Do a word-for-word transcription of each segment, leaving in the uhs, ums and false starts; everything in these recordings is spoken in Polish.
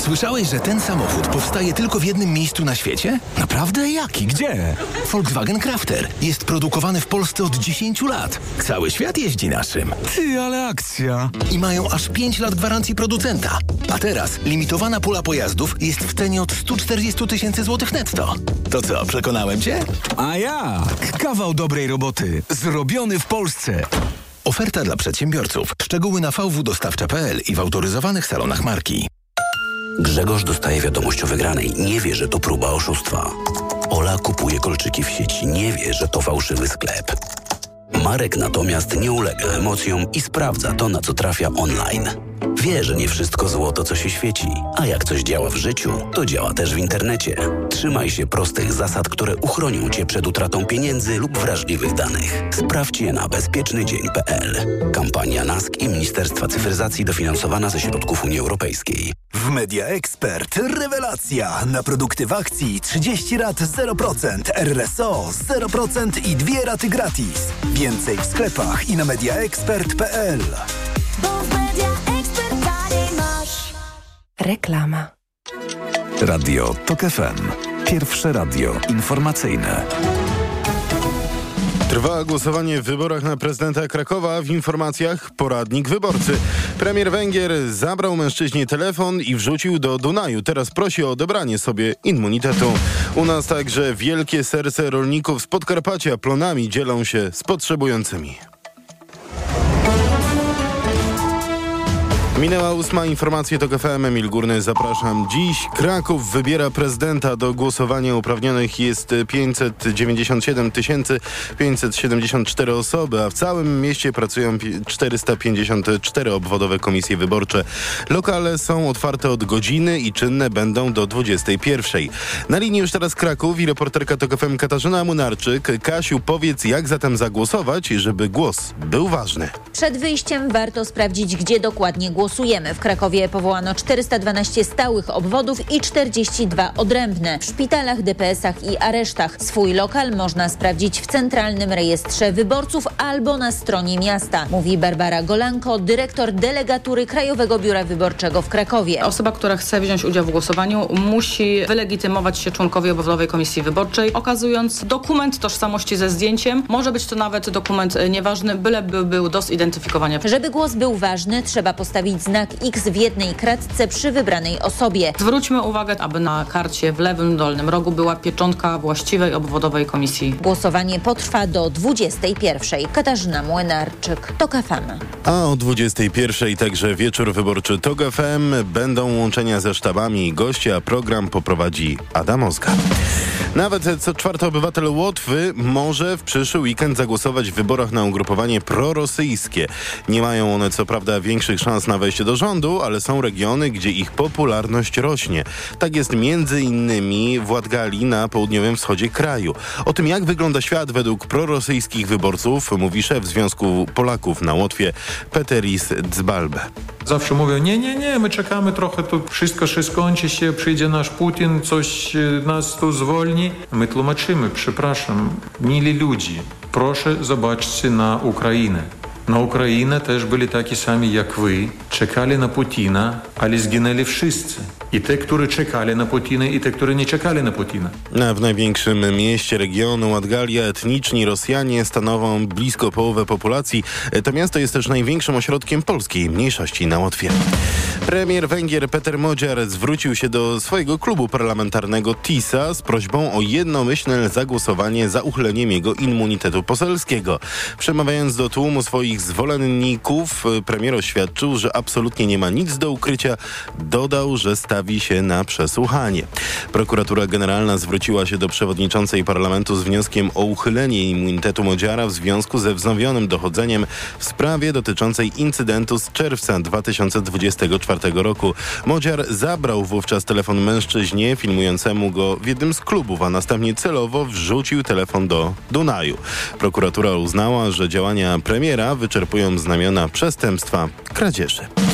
Słyszałeś, że ten samochód powstaje tylko w jednym miejscu na świecie? Naprawdę? Jaki? Gdzie? Volkswagen Crafter. Jest produkowany w Polsce od dziesięciu lat. Cały świat jeździ naszym. Ty, ale akcja. I mają aż pięć lat gwarancji producenta. A teraz limitowana pula pojazdów jest w cenie od stu czterdziestu tysięcy złotych netto. To co, przekonałem cię? A jak? Kawał dobrej roboty. Zrobiony w Polsce. Oferta dla przedsiębiorców. Szczegóły na v w dostawcza kropka p l i w autoryzowanych salonach marki. Grzegorz dostaje wiadomość o wygranej. Nie wie, że to próba oszustwa. Ola kupuje kolczyki w sieci. Nie wie, że to fałszywy sklep. Marek natomiast nie ulega emocjom i sprawdza to, na co trafia online. Wie, że nie wszystko złoto, co się świeci, a jak coś działa w życiu, to działa też w internecie. Trzymaj się prostych zasad, które uchronią Cię przed utratą pieniędzy lub wrażliwych danych. Sprawdź je na bezpieczny dzień kropka p l. Kampania N A S K i Ministerstwa Cyfryzacji dofinansowana ze środków Unii Europejskiej. W Media Expert rewelacja! Na produkty w akcji trzydzieści rat zero procent, R R S O zero procent i dwie raty gratis. Więcej w sklepach i na mediaexpert kropka p l. Reklama. Radio TOK F M. Pierwsze radio informacyjne. Trwa głosowanie w wyborach na prezydenta Krakowa. W informacjach poradnik wyborcy. Premier Węgier zabrał mężczyźnie telefon i wrzucił do Dunaju. Teraz prosi o odebranie sobie immunitetu. U nas także wielkie serce rolników z Podkarpacia plonami dzielą się z potrzebującymi. Minęła ósma, informacje TOK F M, Emil Górny, zapraszam. Dziś Kraków wybiera prezydenta. Do głosowania uprawnionych jest pięćset dziewięćdziesiąt siedem tysięcy pięćset siedemdziesiąt cztery osoby, a w całym mieście pracują czterysta pięćdziesiąt cztery obwodowe komisje wyborcze. Lokale są otwarte od godziny i czynne będą do dwudziestej pierwszej. Na linii już teraz Kraków i reporterka TOK F M Katarzyna Munarczyk. Kasiu, powiedz, jak zatem zagłosować, żeby głos był ważny? Przed wyjściem warto sprawdzić, gdzie dokładnie głosujemy. W Krakowie powołano czterysta dwanaście stałych obwodów i czterdzieści dwa odrębne. W szpitalach, D P S-ach i aresztach. Swój lokal można sprawdzić w Centralnym Rejestrze Wyborców albo na stronie miasta, mówi Barbara Golanko, dyrektor delegatury Krajowego Biura Wyborczego w Krakowie. Osoba, która chce wziąć udział w głosowaniu, musi wylegitymować się członkowi obwodowej komisji wyborczej, okazując dokument tożsamości ze zdjęciem. Może być to nawet dokument nieważny, byleby był do zidentyfikowania. Żeby głos był ważny, trzeba postawić znak X w jednej kratce przy wybranej osobie. Zwróćmy uwagę, aby na karcie w lewym dolnym rogu była pieczątka właściwej obwodowej komisji. Głosowanie potrwa do dwudziestej pierwszej. Katarzyna Młynarczyk, TOK F M. A o dwudziestej pierwszej także wieczór wyborczy TOK F M. Będą łączenia ze sztabami i goście, a program poprowadzi Adam Ozga. Nawet co czwarty obywatel Łotwy może w przyszły weekend zagłosować w wyborach na ugrupowanie prorosyjskie. Nie mają one co prawda większych szans na wejście do rządu, ale są regiony, gdzie ich popularność rośnie. Tak jest między innymi w Latgali na południowym wschodzie kraju. O tym, jak wygląda świat według prorosyjskich wyborców, mówi szef Związku Polaków na Łotwie Peteris Dzbalbe. Zawsze mówią, nie, nie, nie, my czekamy trochę, tu wszystko się skończy się, przyjdzie nasz Putin, coś nas tu zwolni. My tłumaczymy, przepraszam, mili ludzie, proszę zobaczcie na Ukrainę. Na Ukrainę też byli taki sami jak wy, czekali na Putina, ale zginęli wszyscy. I te, którzy czekali na Putina, i te, którzy nie czekali na Putina. A w największym mieście regionu Latgalia etniczni Rosjanie stanowią blisko połowę populacji. To miasto jest też największym ośrodkiem polskiej mniejszości na Łotwie. Premier Węgier Peter Modziar zwrócił się do swojego klubu parlamentarnego TISA z prośbą o jednomyślne zagłosowanie za uchyleniem jego immunitetu poselskiego. Przemawiając do tłumu swoich zwolenników, premier oświadczył, że absolutnie nie ma nic do ukrycia. Dodał, że stawi się na przesłuchanie. Prokuratura Generalna zwróciła się do przewodniczącej parlamentu z wnioskiem o uchylenie immunitetu Modziara w związku ze wznowionym dochodzeniem w sprawie dotyczącej incydentu z czerwca dwa tysiące dwudziestego czwartego roku. Modziar zabrał wówczas telefon mężczyźnie filmującemu go w jednym z klubów, a następnie celowo wrzucił telefon do Dunaju. Prokuratura uznała, że działania premiera wyczerpują znamiona przestępstwa kradzieży.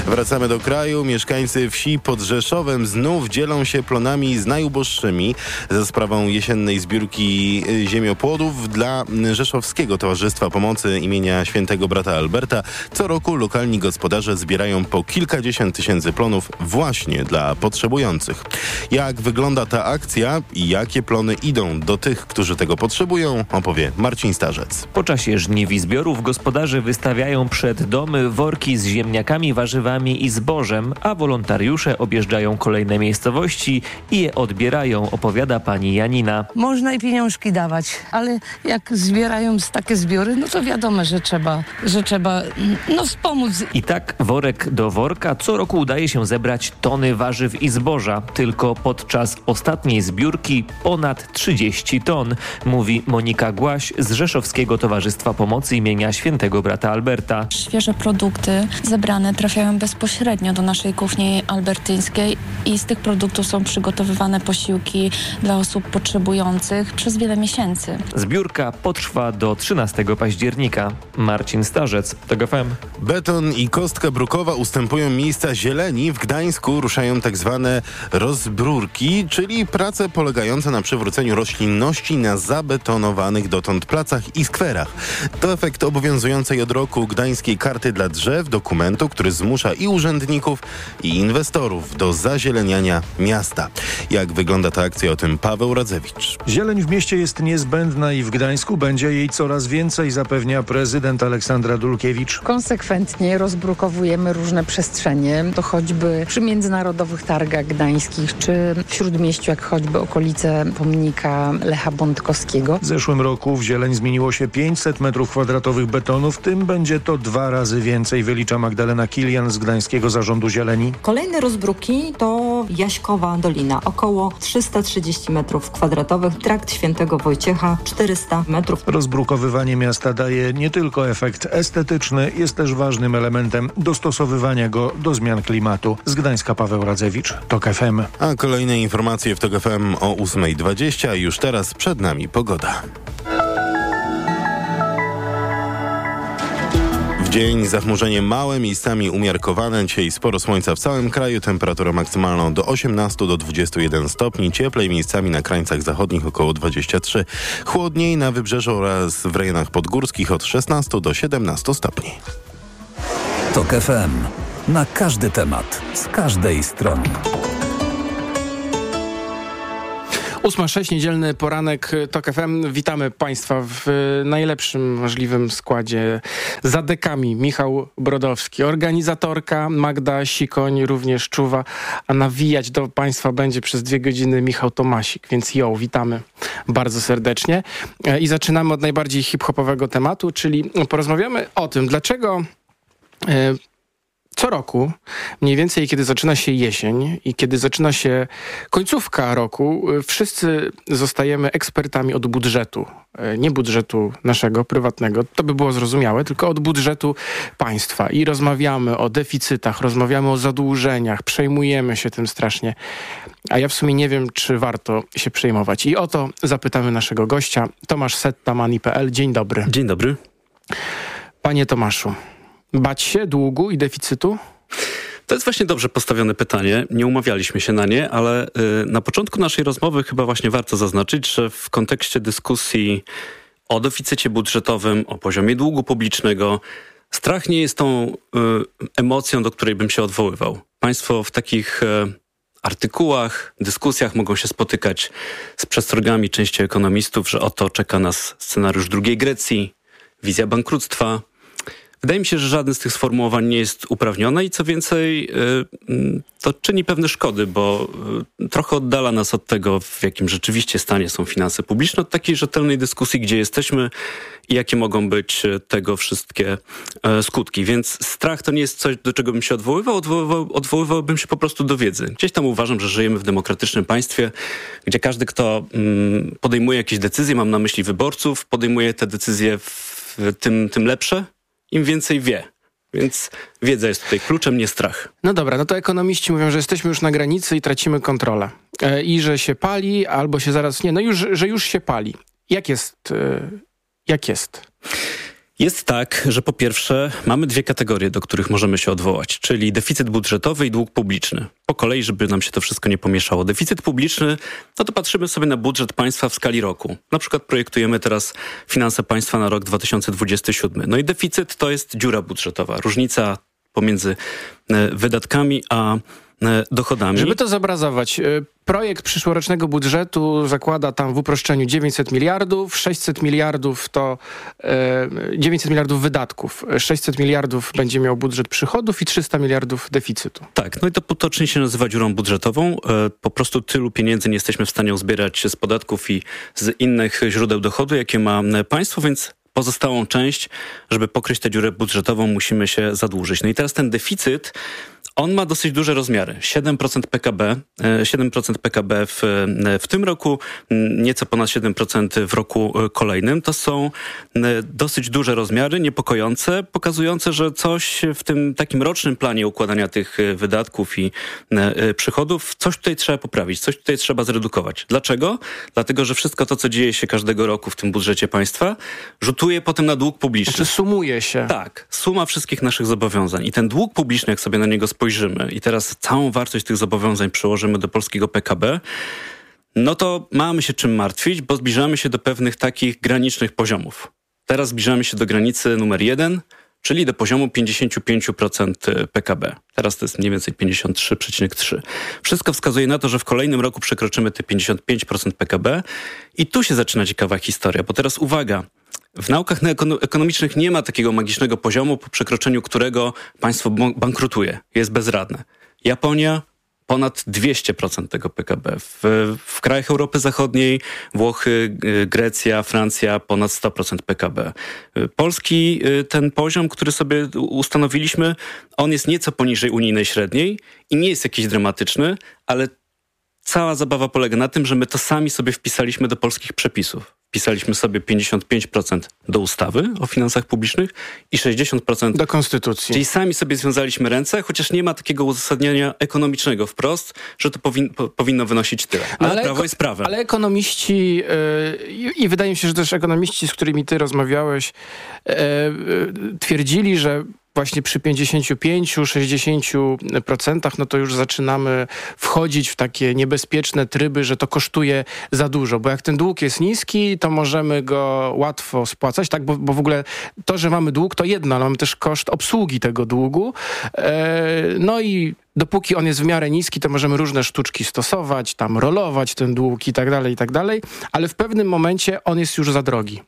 Wracamy do kraju. Mieszkańcy wsi pod Rzeszowem znów dzielą się plonami z najuboższymi za sprawą jesiennej zbiórki ziemiopłodów dla Rzeszowskiego Towarzystwa Pomocy imienia Świętego Brata Alberta. Co roku lokalni gospodarze zbierają po kilkadziesiąt tysięcy plonów właśnie dla potrzebujących. Jak wygląda ta akcja i jakie plony idą do tych, którzy tego potrzebują, opowie Marcin Starzec. Po czasie żniw i zbiorów gospodarze wystawiają przed domy worki z ziemniakami, warzywami i zbożem, a wolontariusze objeżdżają kolejne miejscowości i je odbierają, opowiada pani Janina. Można i pieniążki dawać, ale jak zbierają takie zbiory, no to wiadomo, że trzeba, że trzeba no, wspomóc. I tak worek do worka co roku udaje się zebrać tony warzyw i zboża. Tylko podczas ostatniej zbiórki ponad trzydzieści ton, mówi Monika Głaś z Rzeszowskiego Towarzystwa Pomocy imienia Świętego Brata Alberta. Świeże produkty zebrane trafiają bezpośrednio do naszej kuchni albertyńskiej i z tych produktów są przygotowywane posiłki dla osób potrzebujących przez wiele miesięcy. Zbiórka potrwa do trzynastego października. Marcin Starzec, T G F M. Beton i kostka brukowa ustępują miejsca zieleni. W Gdańsku ruszają tak zwane rozbrórki, czyli prace polegające na przywróceniu roślinności na zabetonowanych dotąd placach i skwerach. To efekt obowiązującej od roku gdańskiej karty dla drzew, dokumentu, który zmusza i urzędników, i inwestorów do zazieleniania miasta. Jak wygląda ta akcja, o tym Paweł Radzewicz. Zieleń w mieście jest niezbędna i w Gdańsku będzie jej coraz więcej, zapewnia prezydent Aleksandra Dulkiewicz. Konsekwentnie rozbrukowujemy różne przestrzenie, to choćby przy międzynarodowych targach gdańskich, czy w Śródmieściu, jak choćby okolice pomnika Lecha Bątkowskiego. W zeszłym roku w zieleń zmieniło się pięćset metrów kwadratowych betonu, w tym będzie to dwa razy więcej, wylicza Magdalena Kilian z Gdańskiego Zarządu Zieleni. Kolejne rozbruki to Jaśkowa Dolina, około trzysta trzydzieści metrów kwadratowych, trakt Świętego Wojciecha czterysta metrów. Rozbrukowywanie miasta daje nie tylko efekt estetyczny, jest też ważnym elementem dostosowywania go do zmian klimatu. Z Gdańska Paweł Radzewicz, T O K F M. A kolejne informacje w T O K F M o ósma dwadzieścia. Już teraz przed nami pogoda. Dzień, zachmurzenie małe, miejscami umiarkowane. Dzisiaj sporo słońca w całym kraju. Temperaturę maksymalną do osiemnastu do dwudziestu jeden stopni. Cieplej miejscami na krańcach zachodnich około dwadzieścia trzy. Chłodniej na wybrzeżu oraz w rejonach podgórskich od szesnastu do siedemnastu stopni. T O K F M. Na każdy temat. Z każdej strony. ósma sześć, niedzielny poranek T O K F M. Witamy Państwa w najlepszym możliwym składzie. Za dekami Michał Brodowski, organizatorka Magda Sikoń również czuwa, a nawijać do Państwa będzie przez dwie godziny Michał Tomasik, więc jo, witamy bardzo serdecznie. I zaczynamy od najbardziej hip-hopowego tematu, czyli porozmawiamy o tym, dlaczego e, co roku, mniej więcej kiedy zaczyna się jesień i kiedy zaczyna się końcówka roku, wszyscy zostajemy ekspertami od budżetu. Nie budżetu naszego, prywatnego, to by było zrozumiałe, tylko od budżetu państwa. I rozmawiamy o deficytach, rozmawiamy o zadłużeniach, przejmujemy się tym strasznie. A ja w sumie nie wiem, czy warto się przejmować. I o to zapytamy naszego gościa, Tomasz Setta, Money kropka p l. Dzień dobry. Dzień dobry. Panie Tomaszu, bać się długu i deficytu? To jest właśnie dobrze postawione pytanie. Nie umawialiśmy się na nie, ale y, na początku naszej rozmowy chyba właśnie warto zaznaczyć, że w kontekście dyskusji o deficycie budżetowym, o poziomie długu publicznego, strach nie jest tą y, emocją, do której bym się odwoływał. Państwo w takich y, artykułach, dyskusjach mogą się spotykać z przestrogami części ekonomistów, że oto czeka nas scenariusz drugiej Grecji, wizja bankructwa. Wydaje mi się, że żaden z tych sformułowań nie jest uprawniony i co więcej, to czyni pewne szkody, bo trochę oddala nas od tego, w jakim rzeczywiście stanie są finanse publiczne, od takiej rzetelnej dyskusji, gdzie jesteśmy i jakie mogą być tego wszystkie skutki. Więc strach to nie jest coś, do czego bym się odwoływał, odwoływał odwoływałbym się po prostu do wiedzy. Gdzieś tam uważam, że żyjemy w demokratycznym państwie, gdzie każdy, kto podejmuje jakieś decyzje, mam na myśli wyborców, podejmuje te decyzje w tym, tym lepsze, im więcej wie. Więc wiedza jest tutaj kluczem, nie strach. No dobra, no to ekonomiści mówią, że jesteśmy już na granicy i tracimy kontrolę. E, I że się pali, albo się zaraz... Nie, no już, że już się pali. Jak jest? E, jak jest? Jest tak, że po pierwsze mamy dwie kategorie, do których możemy się odwołać, czyli deficyt budżetowy i dług publiczny. Po kolei, żeby nam się to wszystko nie pomieszało. Deficyt publiczny, no to patrzymy sobie na budżet państwa w skali roku. Na przykład projektujemy teraz finanse państwa na rok dwa tysiące dwudziesty siódmy. No i deficyt to jest dziura budżetowa, różnica pomiędzy wydatkami a dochodami. Żeby to zobrazować, projekt przyszłorocznego budżetu zakłada tam w uproszczeniu dziewięćset miliardów, sześćset miliardów to e, dziewięćset miliardów wydatków, sześćset miliardów będzie miał budżet przychodów i trzysta miliardów deficytu. Tak, no i to potocznie się nazywa dziurą budżetową. E, po prostu tylu pieniędzy nie jesteśmy w stanie uzbierać z podatków i z innych źródeł dochodu, jakie ma państwo, więc pozostałą część, żeby pokryć tę dziurę budżetową, musimy się zadłużyć. No i teraz ten deficyt, on ma dosyć duże rozmiary. siedem procent P K B, siedem procent P K B w, w tym roku, nieco ponad siedem procent w roku kolejnym. To są dosyć duże rozmiary, niepokojące, pokazujące, że coś w tym takim rocznym planie układania tych wydatków i przychodów, coś tutaj trzeba poprawić, coś tutaj trzeba zredukować. Dlaczego? Dlatego, że wszystko to, co dzieje się każdego roku w tym budżecie państwa, rzutuje potem na dług publiczny. Znaczy sumuje się. Tak, suma wszystkich naszych zobowiązań. I ten dług publiczny, jak sobie na niego spojrzymy i teraz całą wartość tych zobowiązań przełożymy do polskiego P K B, no to mamy się czym martwić, bo zbliżamy się do pewnych takich granicznych poziomów. Teraz zbliżamy się do granicy numer jeden, czyli do poziomu pięćdziesiąt pięć procent P K B. Teraz to jest mniej więcej pięćdziesiąt trzy przecinek trzy. Wszystko wskazuje na to, że w kolejnym roku przekroczymy te pięćdziesiąt pięć procent P K B i tu się zaczyna ciekawa historia, bo teraz uwaga, w naukach ekonomicznych nie ma takiego magicznego poziomu, po przekroczeniu którego państwo bankrutuje, jest bezradne. Japonia ponad dwieście procent tego P K B. W, w krajach Europy Zachodniej, Włochy, Grecja, Francja ponad sto procent P K B. Polski ten poziom, który sobie ustanowiliśmy, on jest nieco poniżej unijnej średniej i nie jest jakiś dramatyczny, ale cała zabawa polega na tym, że my to sami sobie wpisaliśmy do polskich przepisów. Wpisaliśmy sobie pięćdziesiąt pięć procent do ustawy o finansach publicznych i sześćdziesiąt procent do konstytucji. Czyli sami sobie związaliśmy ręce, chociaż nie ma takiego uzasadnienia ekonomicznego wprost, że to powin, po, powinno wynosić tyle. Ale, ale prawo eko, jest prawem. Ale ekonomiści yy, i wydaje mi się, że też ekonomiści, z którymi ty rozmawiałeś, yy, yy, twierdzili, że właśnie przy pięćdziesięciu pięciu do sześćdziesięciu procent no to już zaczynamy wchodzić w takie niebezpieczne tryby, że to kosztuje za dużo, bo jak ten dług jest niski, to możemy go łatwo spłacać, tak, bo, bo w ogóle to, że mamy dług, to jedno, ale mamy też koszt obsługi tego długu. E, no i dopóki on jest w miarę niski, to możemy różne sztuczki stosować, tam rolować ten dług i tak dalej, i tak dalej, ale w pewnym momencie on jest już za drogi.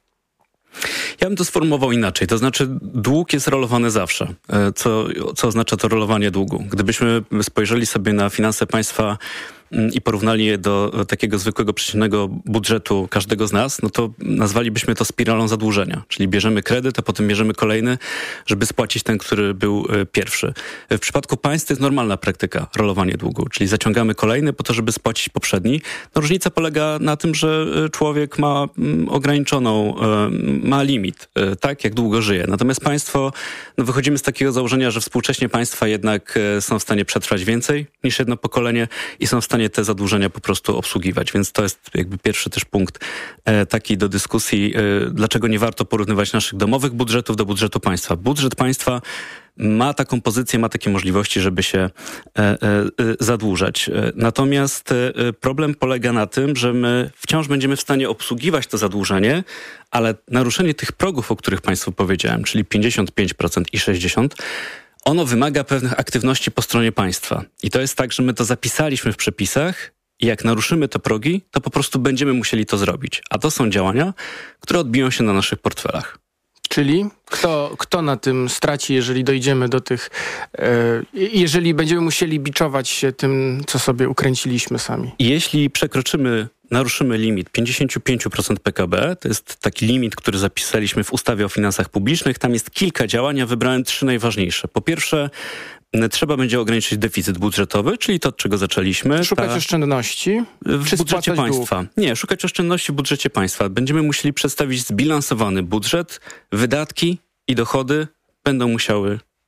Ja bym to sformułował inaczej, to znaczy dług jest rolowany zawsze. Co, co oznacza to rolowanie długu? Gdybyśmy spojrzeli sobie na finanse państwa i porównali je do takiego zwykłego przeciętnego budżetu każdego z nas, no to nazwalibyśmy to spiralą zadłużenia. Czyli bierzemy kredyt, a potem bierzemy kolejny, żeby spłacić ten, który był pierwszy. W przypadku państw to jest normalna praktyka, rolowanie długu, czyli zaciągamy kolejny po to, żeby spłacić poprzedni. No, różnica polega na tym, że człowiek ma ograniczoną, ma limit, tak, jak długo żyje. Natomiast państwo, no wychodzimy z takiego założenia, że współcześnie państwa jednak są w stanie przetrwać więcej niż jedno pokolenie i są w stanie te zadłużenia po prostu obsługiwać. Więc to jest jakby pierwszy też punkt e, taki do dyskusji, e, dlaczego nie warto porównywać naszych domowych budżetów do budżetu państwa. Budżet państwa ma taką pozycję, ma takie możliwości, żeby się e, e, zadłużać. Natomiast e, problem polega na tym, że my wciąż będziemy w stanie obsługiwać to zadłużenie, ale naruszenie tych progów, o których państwu powiedziałem, czyli pięćdziesiąt pięć procent i sześćdziesiąt procent, ono wymaga pewnych aktywności po stronie państwa. I to jest tak, że my to zapisaliśmy w przepisach i jak naruszymy te progi, to po prostu będziemy musieli to zrobić. A to są działania, które odbiją się na naszych portfelach. Czyli kto, kto na tym straci, jeżeli dojdziemy do tych... E, jeżeli będziemy musieli biczować się tym, co sobie ukręciliśmy sami? Jeśli przekroczymy, naruszymy limit pięćdziesiąt pięć procent P K B, to jest taki limit, który zapisaliśmy w ustawie o finansach publicznych. Tam jest kilka działań, ja wybrałem trzy najważniejsze. Po pierwsze, trzeba będzie ograniczyć deficyt budżetowy, czyli to, od czego zaczęliśmy. Szukać ta... oszczędności w czy budżecie państwa. Dług? Nie, szukać oszczędności w budżecie państwa. Będziemy musieli przedstawić zbilansowany budżet, wydatki i dochody będą musiały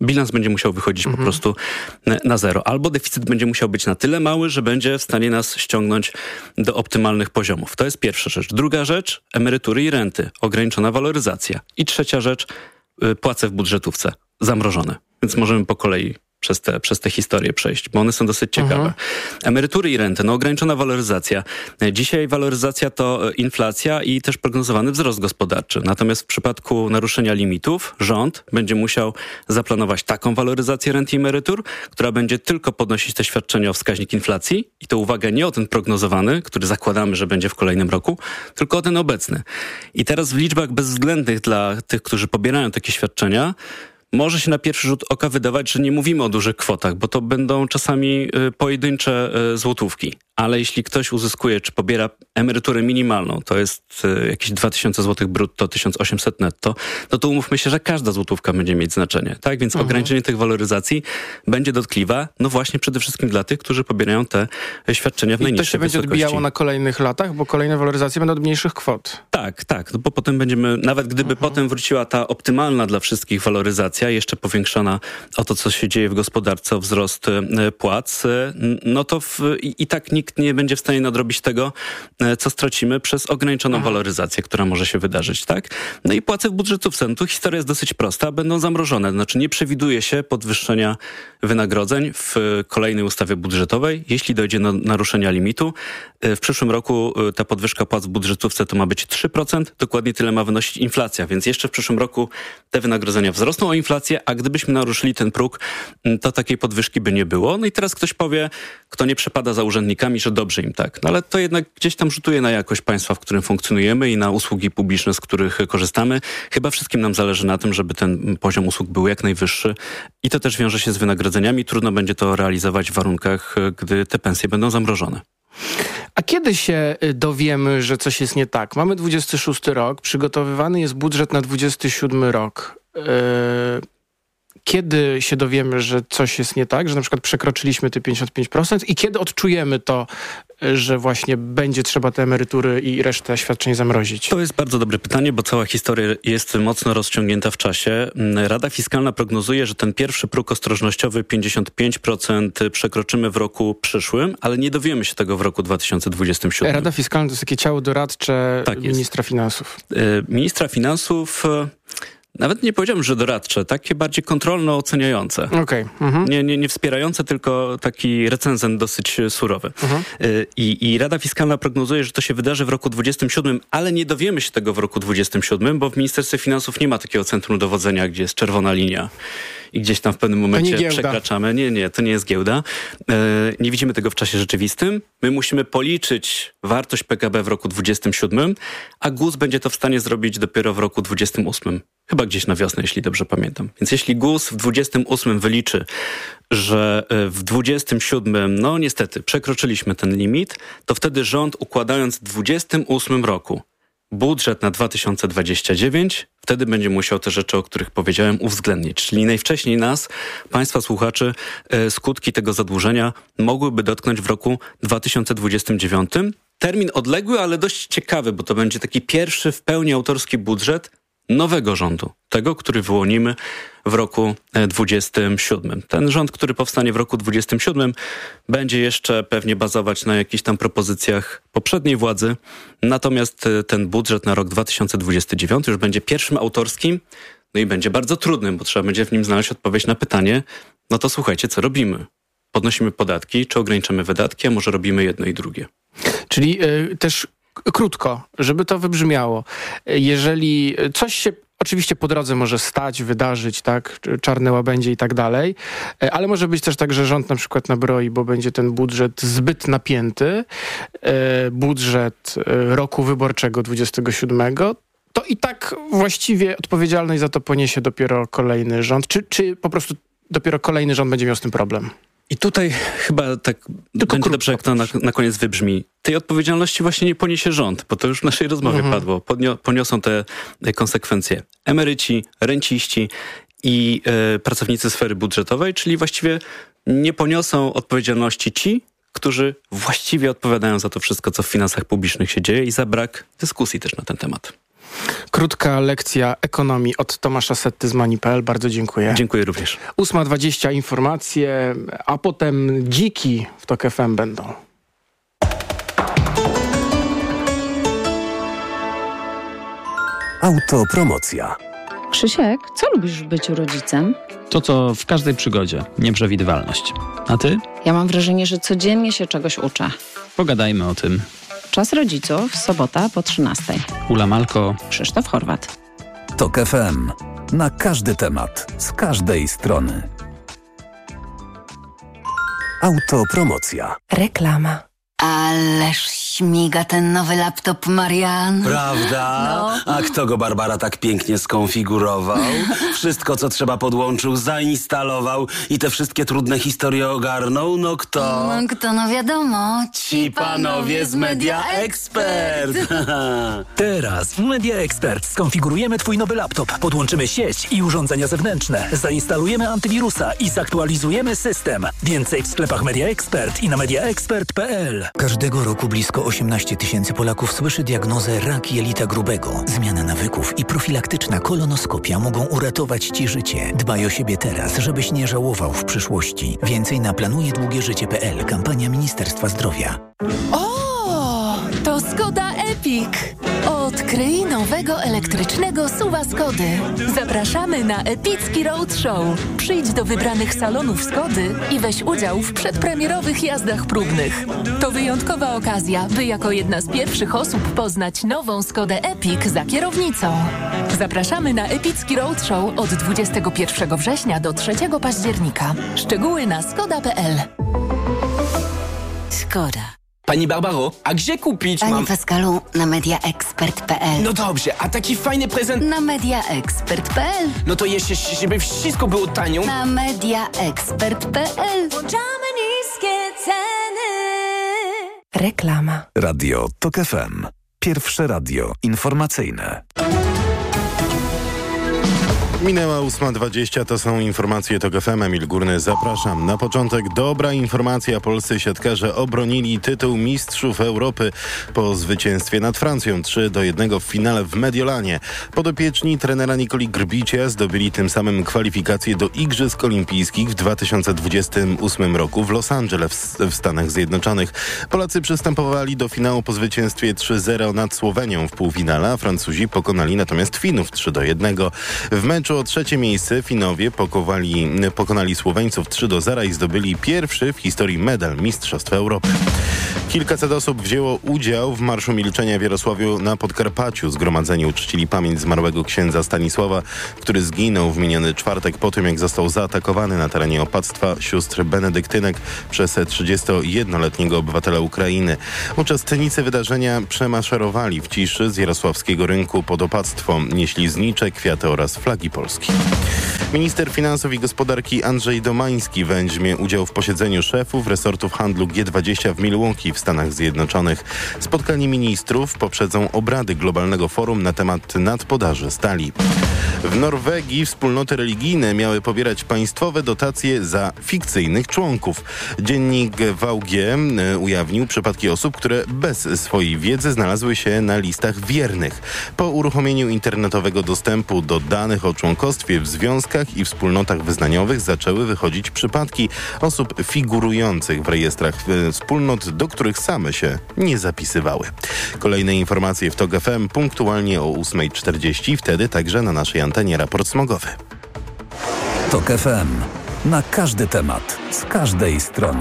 bilans będzie musiał wychodzić mhm. po prostu na zero. Albo deficyt będzie musiał być na tyle mały, że będzie w stanie nas ściągnąć do optymalnych poziomów. To jest pierwsza rzecz. Druga rzecz, emerytury i renty, ograniczona waloryzacja. I trzecia rzecz, płace w budżetówce, zamrożone. Więc możemy po kolei przez te, przez te historie przejść, bo one są dosyć ciekawe. Mhm. Emerytury i renty, no ograniczona waloryzacja. Dzisiaj waloryzacja to inflacja i też prognozowany wzrost gospodarczy. Natomiast w przypadku naruszenia limitów rząd będzie musiał zaplanować taką waloryzację rent i emerytur, która będzie tylko podnosić te świadczenia o wskaźnik inflacji i to uwaga nie o ten prognozowany, który zakładamy, że będzie w kolejnym roku, tylko o ten obecny. I teraz w liczbach bezwzględnych dla tych, którzy pobierają takie świadczenia, może się na pierwszy rzut oka wydawać, że nie mówimy o dużych kwotach, bo to będą czasami y, pojedyncze y, złotówki. Ale jeśli ktoś uzyskuje, czy pobiera emeryturę minimalną, to jest y, jakieś dwa tysiące złotych brutto, tysiąc osiemset netto, no to umówmy się, że każda złotówka będzie mieć znaczenie. Tak, więc mhm. ograniczenie tych waloryzacji będzie dotkliwa, no właśnie przede wszystkim dla tych, którzy pobierają te świadczenia w najniższej wysokości. I to się będzie odbijało na kolejnych latach, bo kolejne waloryzacje będą od mniejszych kwot. Tak, tak, no bo potem będziemy, nawet gdyby mhm. potem wróciła ta optymalna dla wszystkich waloryzacja, jeszcze powiększona o to, co się dzieje w gospodarce, o wzrost y, płac, y, no to w, i, i tak nikt nie będzie w stanie nadrobić tego, co stracimy przez ograniczoną Aha. waloryzację, która może się wydarzyć, tak? No i płace w budżetówce. No tu historia jest dosyć prosta. Będą zamrożone. Znaczy nie przewiduje się podwyższenia wynagrodzeń w kolejnej ustawie budżetowej, jeśli dojdzie do naruszenia limitu. W przyszłym roku ta podwyżka płac w budżetówce to ma być trzy procent. Dokładnie tyle ma wynosić inflacja, więc jeszcze w przyszłym roku te wynagrodzenia wzrosną o inflację, a gdybyśmy naruszyli ten próg, to takiej podwyżki by nie było. No i teraz ktoś powie, kto nie przepada za urzędnikami, że dobrze im tak. No ale to jednak gdzieś tam rzutuje na jakość państwa, w którym funkcjonujemy i na usługi publiczne, z których korzystamy. Chyba wszystkim nam zależy na tym, żeby ten poziom usług był jak najwyższy i to też wiąże się z wynagrodzeniami. Trudno będzie to realizować w warunkach, gdy te pensje będą zamrożone. A kiedy się dowiemy, że coś jest nie tak? Mamy dwudziesty szósty rok, przygotowywany jest budżet na dwudziesty siódmy rok. Yy... Kiedy się dowiemy, że coś jest nie tak, że na przykład przekroczyliśmy te pięćdziesiąt pięć procent i kiedy odczujemy to, że właśnie będzie trzeba te emerytury i resztę świadczeń zamrozić? To jest bardzo dobre pytanie, bo cała historia jest mocno rozciągnięta w czasie. Rada Fiskalna prognozuje, że ten pierwszy próg ostrożnościowy pięćdziesiąt pięć procent przekroczymy w roku przyszłym, ale nie dowiemy się tego w roku dwa tysiące dwudziestym siódmym. Rada Fiskalna to jest takie ciało doradcze tak ministra jest. Finansów. Ministra Finansów... Nawet nie powiedziałbym, że doradcze, takie bardziej kontrolno-oceniające. Okay. Mhm. Nie, nie, nie wspierające, tylko taki recenzent dosyć surowy. Mhm. I, I Rada Fiskalna prognozuje, że to się wydarzy w roku dwudziestym siódmym, ale nie dowiemy się tego w roku dwudziestym siódmym, bo w Ministerstwie Finansów nie ma takiego centrum dowodzenia, gdzie jest czerwona linia i gdzieś tam w pewnym momencie nie przekraczamy. Nie, nie, to nie jest giełda. E, nie widzimy tego w czasie rzeczywistym. My musimy policzyć wartość P K B w roku dwudziestym siódmym, a G U S będzie to w stanie zrobić dopiero w roku dwudziestym ósmym. Chyba gdzieś na wiosnę, jeśli dobrze pamiętam. Więc jeśli G U S w dwudziestym ósmym wyliczy, że w dwudziestym siódmym, no niestety, przekroczyliśmy ten limit, to wtedy rząd, układając w dwudziestym ósmym roku budżet na dwa tysiące dwudziesty dziewiąty, wtedy będzie musiał te rzeczy, o których powiedziałem, uwzględnić. Czyli najwcześniej nas, państwa słuchaczy, skutki tego zadłużenia mogłyby dotknąć w roku dwa tysiące dwudziestym dziewiątym. Termin odległy, ale dość ciekawy, bo to będzie taki pierwszy w pełni autorski budżet nowego rządu, tego, który wyłonimy w roku dwudziestym siódmym. Ten rząd, który powstanie w roku dwudziestym siódmym, będzie jeszcze pewnie bazować na jakichś tam propozycjach poprzedniej władzy, natomiast ten budżet na rok dwa tysiące dwudziesty dziewiąty już będzie pierwszym autorskim, no i będzie bardzo trudnym, bo trzeba będzie w nim znaleźć odpowiedź na pytanie, no to słuchajcie, co robimy? Podnosimy podatki, czy ograniczamy wydatki, a może robimy jedno i drugie? Czyli yy, też krótko, żeby to wybrzmiało. Jeżeli coś się oczywiście po drodze może stać, wydarzyć, tak, czarne łabędzie i tak dalej, ale może być też tak, że rząd na przykład nabroi, bo będzie ten budżet zbyt napięty, budżet roku wyborczego dwudziestego siódmego, to i tak właściwie odpowiedzialność za to poniesie dopiero kolejny rząd, czy, czy po prostu dopiero kolejny rząd będzie miał z tym problem? I tutaj chyba tak Tylko będzie dobrze, jak to na, na koniec wybrzmi. Tej odpowiedzialności właśnie nie poniesie rząd, bo to już w naszej rozmowie mhm. padło. Podnio, poniosą te konsekwencje emeryci, renciści i e, pracownicy sfery budżetowej, czyli właściwie nie poniosą odpowiedzialności ci, którzy właściwie odpowiadają za to wszystko, co w finansach publicznych się dzieje i za brak dyskusji też na ten temat. Krótka lekcja ekonomii od Tomasza Setty z Money kropka p l. Bardzo dziękuję. Dziękuję również. ósma dwadzieścia informacje, a potem dziki w Tok F M będą. Autopromocja. Krzysiek, co lubisz w byciu rodzicem? To, co w każdej przygodzie. Nieprzewidywalność. A ty? Ja mam wrażenie, że codziennie się czegoś uczę. Pogadajmy o tym. Czas rodziców, sobota po trzynastej. Ula Malko. Krzysztof Horwat. Tok F M. Na każdy temat. Z każdej strony. Autopromocja. Reklama. Ależ śmiga ten nowy laptop, Marian. Prawda? No. A kto go, Barbara, tak pięknie skonfigurował? Wszystko, co trzeba, podłączył, zainstalował i te wszystkie trudne historie ogarnął? No kto? No kto, no wiadomo. Ci panowie z Media Expert. Teraz w Media Expert skonfigurujemy twój nowy laptop, podłączymy sieć i urządzenia zewnętrzne, zainstalujemy antywirusa i zaktualizujemy system. Więcej w sklepach Media Expert i na media expert kropka p l. Każdego roku blisko osiemnaście tysięcy Polaków słyszy diagnozę rak jelita grubego. Zmiana nawyków i profilaktyczna kolonoskopia mogą uratować ci życie. Dbaj o siebie teraz, żebyś nie żałował w przyszłości. Więcej na planuje długie życie kropka p l. Kampania Ministerstwa Zdrowia. O, to Skoda Epic. Odkryj nowego elektrycznego SUV-a Skody. Zapraszamy na epicki roadshow. Przyjdź do wybranych salonów Skody i weź udział w przedpremierowych jazdach próbnych. To wyjątkowa okazja, by jako jedna z pierwszych osób poznać nową Skodę Epic za kierownicą. Zapraszamy na epicki roadshow od dwudziestego pierwszego września do trzeciego października. Szczegóły na skoda kropka p l. Skoda. Pani Barbaro, a gdzie kupić Panie mam... Pascalu, na media expert kropka p l. No dobrze, a taki fajny prezent... Na media expert kropka p l. No to jeszcze, żeby wszystko było tanio... Na media expert kropka p l. Włączamy niskie ceny. Reklama. Radio Tok F M. Pierwsze radio informacyjne. Minęła ósma dwadzieścia, to są informacje Tok F M. Emil Górny, zapraszam. Na początek dobra informacja. Polscy siatkarze obronili tytuł Mistrzów Europy po zwycięstwie nad Francją trzy do jednego w finale w Mediolanie. Podopieczni trenera Nikoli Grbicia zdobyli tym samym kwalifikacje do Igrzysk Olimpijskich w dwa tysiące dwudziestym ósmym roku w Los Angeles w Stanach Zjednoczonych. Polacy przystępowali do finału po zwycięstwie trzy zero nad Słowenią w półfinale, a Francuzi pokonali natomiast Finów trzy do jednego. W meczu o trzecie miejsce Finowie pokowali, pokonali Słoweńców trzy do zera i zdobyli pierwszy w historii medal Mistrzostw Europy. Kilkaset osób wzięło udział w Marszu Milczenia w Jarosławiu na Podkarpaciu. Zgromadzeni uczcili pamięć zmarłego księdza Stanisława, który zginął w miniony czwartek po tym, jak został zaatakowany na terenie opactwa sióstr benedyktynek przez trzydziestojednoletniego obywatela Ukrainy. Uczestnicy wydarzenia przemaszerowali w ciszy z jarosławskiego rynku pod opactwo. Nieśli znicze, kwiaty oraz flagi Polski. Minister Finansów i Gospodarki Andrzej Domański weźmie udział w posiedzeniu szefów resortów handlu G dwadzieścia w Milwaukee w Stanach Zjednoczonych. Spotkanie ministrów poprzedzą obrady globalnego forum na temat nadpodaży stali. W Norwegii wspólnoty religijne miały pobierać państwowe dotacje za fikcyjnych członków. Dziennik V G ujawnił przypadki osób, które bez swojej wiedzy znalazły się na listach wiernych. Po uruchomieniu internetowego dostępu do danych o członkostwie w związkach i wspólnotach wyznaniowych zaczęły wychodzić przypadki osób figurujących w rejestrach wspólnot, do których same się nie zapisywały. Kolejne informacje w Tok F M punktualnie o ósma czterdzieści, wtedy także na naszej antenie raport smogowy. Tok F M. Na każdy temat, z każdej strony.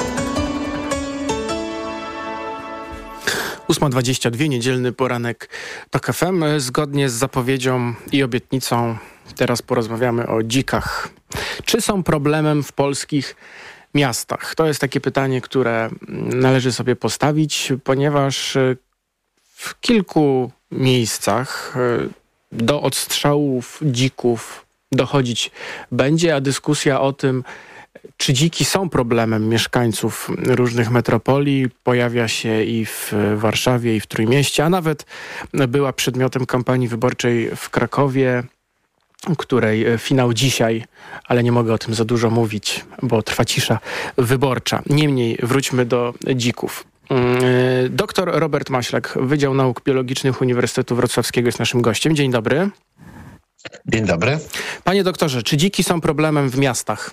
ósma dwadzieścia dwa, niedzielny poranek Tok F M. Zgodnie z zapowiedzią i obietnicą teraz porozmawiamy o dzikach. Czy są problemem w polskich miastach? To jest takie pytanie, które należy sobie postawić, ponieważ w kilku miejscach do odstrzałów dzików dochodzić będzie, a dyskusja o tym, czy dziki są problemem mieszkańców różnych metropolii, pojawia się i w Warszawie, i w Trójmieście, a nawet była przedmiotem kampanii wyborczej w Krakowie, której finał dzisiaj, ale nie mogę o tym za dużo mówić, bo trwa cisza wyborcza. Niemniej wróćmy do dzików. Doktor Robert Maślak, Wydział Nauk Biologicznych Uniwersytetu Wrocławskiego jest naszym gościem. Dzień dobry. Dzień dobry. Panie doktorze, czy dziki są problemem w miastach?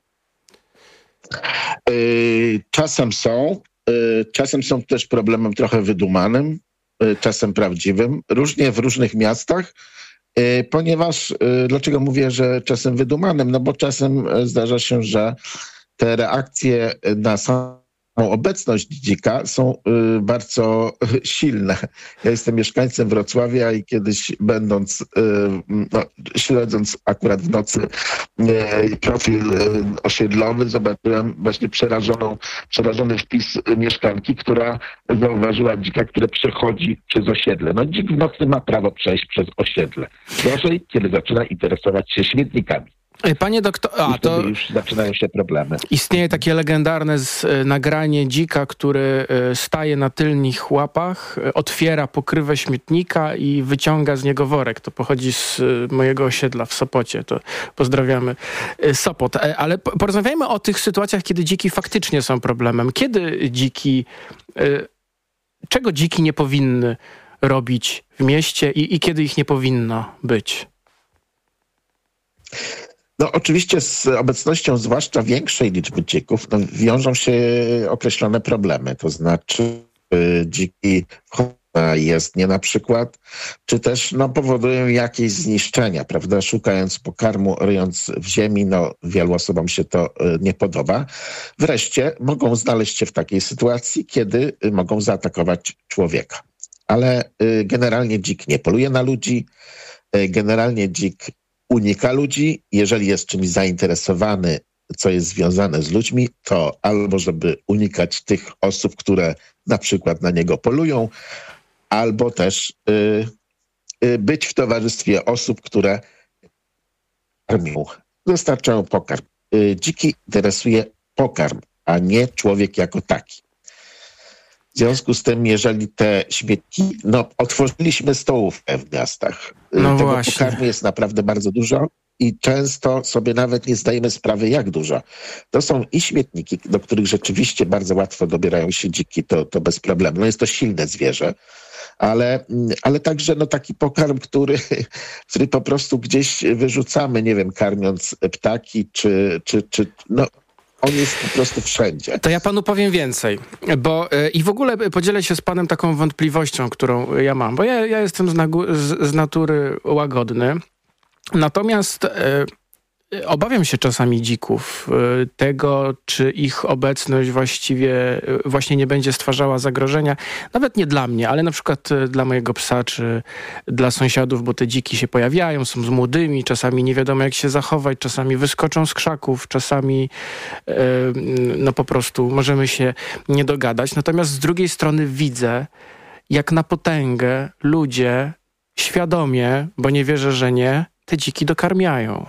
Yy, czasem są. Yy, czasem są też problemem trochę wydumanym, yy, czasem prawdziwym. Różnie w różnych miastach, yy, ponieważ, yy, dlaczego mówię, że czasem wydumanym? No bo czasem yy, zdarza się, że te reakcje na samą obecność dzika są y, bardzo y, silne. Ja jestem mieszkańcem Wrocławia i kiedyś będąc, y, no, śledząc akurat w nocy y, profil y, osiedlowy, zobaczyłem właśnie przerażoną, przerażony wpis mieszkanki, która zauważyła dzika, które przechodzi przez osiedle. No dzik w nocy ma prawo przejść przez osiedle. Gorzej, kiedy zaczyna interesować się śmietnikami. Panie doktorze, a to już zaczynają się problemy. Istnieje takie legendarne z, y, nagranie dzika, który y, staje na tylnych łapach, y, otwiera pokrywę śmietnika i wyciąga z niego worek. To pochodzi z y, mojego osiedla w Sopocie. To pozdrawiamy y, Sopot. E, ale po, porozmawiajmy o tych sytuacjach, kiedy dziki faktycznie są problemem. Kiedy dziki, y, czego dziki nie powinny robić w mieście i, i kiedy ich nie powinno być? No oczywiście z obecnością zwłaszcza większej liczby dzików no, wiążą się określone problemy. To znaczy y, dziki jest nie na przykład, czy też no, powodują jakieś zniszczenia, prawda? Szukając pokarmu, ryjąc w ziemi, no wielu osobom się to y, nie podoba. Wreszcie mogą znaleźć się w takiej sytuacji, kiedy y, mogą zaatakować człowieka. Ale y, generalnie dzik nie poluje na ludzi, y, generalnie dzik unika ludzi. Jeżeli jest czymś zainteresowany, co jest związane z ludźmi, to albo żeby unikać tych osób, które na przykład na niego polują, albo też y, y, być w towarzystwie osób, które karmią, dostarczają pokarm. Y, dziki interesuje pokarm, a nie człowiek jako taki. W związku z tym, jeżeli te śmietki, no otworzyliśmy stołówkę w miastach. No Tego właśnie. pokarmu jest naprawdę bardzo dużo i często sobie nawet nie zdajemy sprawy, jak dużo. To są i śmietniki, do których rzeczywiście bardzo łatwo dobierają się dziki, to, to bez problemu. No jest to silne zwierzę, ale, ale także no taki pokarm, który, który po prostu gdzieś wyrzucamy, nie wiem, karmiąc ptaki, czy, czy, czy no on jest po prostu wszędzie. To ja panu powiem więcej, bo yy, i w ogóle podzielę się z panem taką wątpliwością, którą ja mam, bo ja, ja jestem z, nagu, z, z natury łagodny, natomiast yy, obawiam się czasami dzików, yy, tego, czy ich obecność właściwie yy, właśnie nie będzie stwarzała zagrożenia, nawet nie dla mnie, ale na przykład yy, dla mojego psa, czy dla sąsiadów, bo te dziki się pojawiają, są z młodymi, czasami nie wiadomo jak się zachować, czasami wyskoczą z krzaków, czasami yy, no po prostu możemy się nie dogadać. Natomiast z drugiej strony widzę, jak na potęgę ludzie świadomie, bo nie wierzę, że nie, te dziki dokarmiają.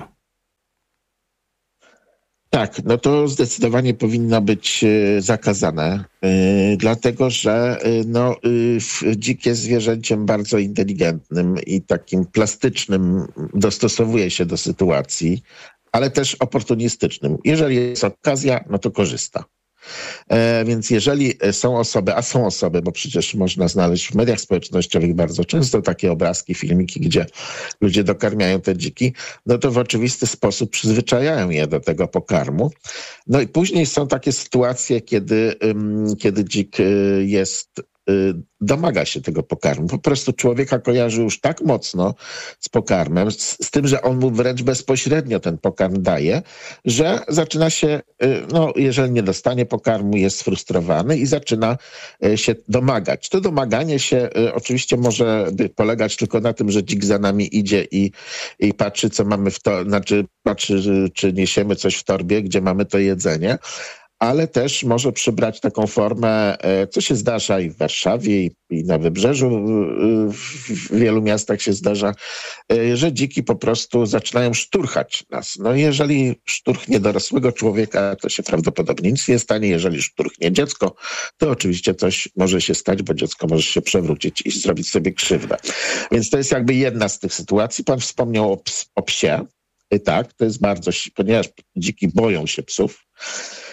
Tak, no to zdecydowanie powinno być y, zakazane, y, dlatego że y, no, y, dzik jest zwierzęciem bardzo inteligentnym i takim plastycznym, dostosowuje się do sytuacji, ale też oportunistycznym. Jeżeli jest okazja, no to korzysta. E, więc jeżeli są osoby, a są osoby, bo przecież można znaleźć w mediach społecznościowych bardzo często takie obrazki, filmiki, gdzie ludzie dokarmiają te dziki, no to w oczywisty sposób przyzwyczajają je do tego pokarmu. No i później są takie sytuacje, kiedy, ym, kiedy dzik y, jest domaga się tego pokarmu. Po prostu człowieka kojarzy już tak mocno z pokarmem, z, z tym, że on mu wręcz bezpośrednio ten pokarm daje, że zaczyna się, no jeżeli nie dostanie pokarmu, jest sfrustrowany i zaczyna się domagać. To domaganie się oczywiście może polegać tylko na tym, że dzik za nami idzie i, i patrzy, co mamy w to, znaczy patrzy, czy niesiemy coś w torbie, gdzie mamy to jedzenie, ale też może przybrać taką formę, co się zdarza i w Warszawie, i na Wybrzeżu, w wielu miastach się zdarza, że dziki po prostu zaczynają szturchać nas. No jeżeli szturchnie dorosłego człowieka, to się prawdopodobnie nic nie stanie. Jeżeli szturchnie dziecko, to oczywiście coś może się stać, bo dziecko może się przewrócić i zrobić sobie krzywdę. Więc to jest jakby jedna z tych sytuacji. Pan wspomniał o, ps- o psie. I tak, to jest bardzo, ponieważ dziki boją się psów,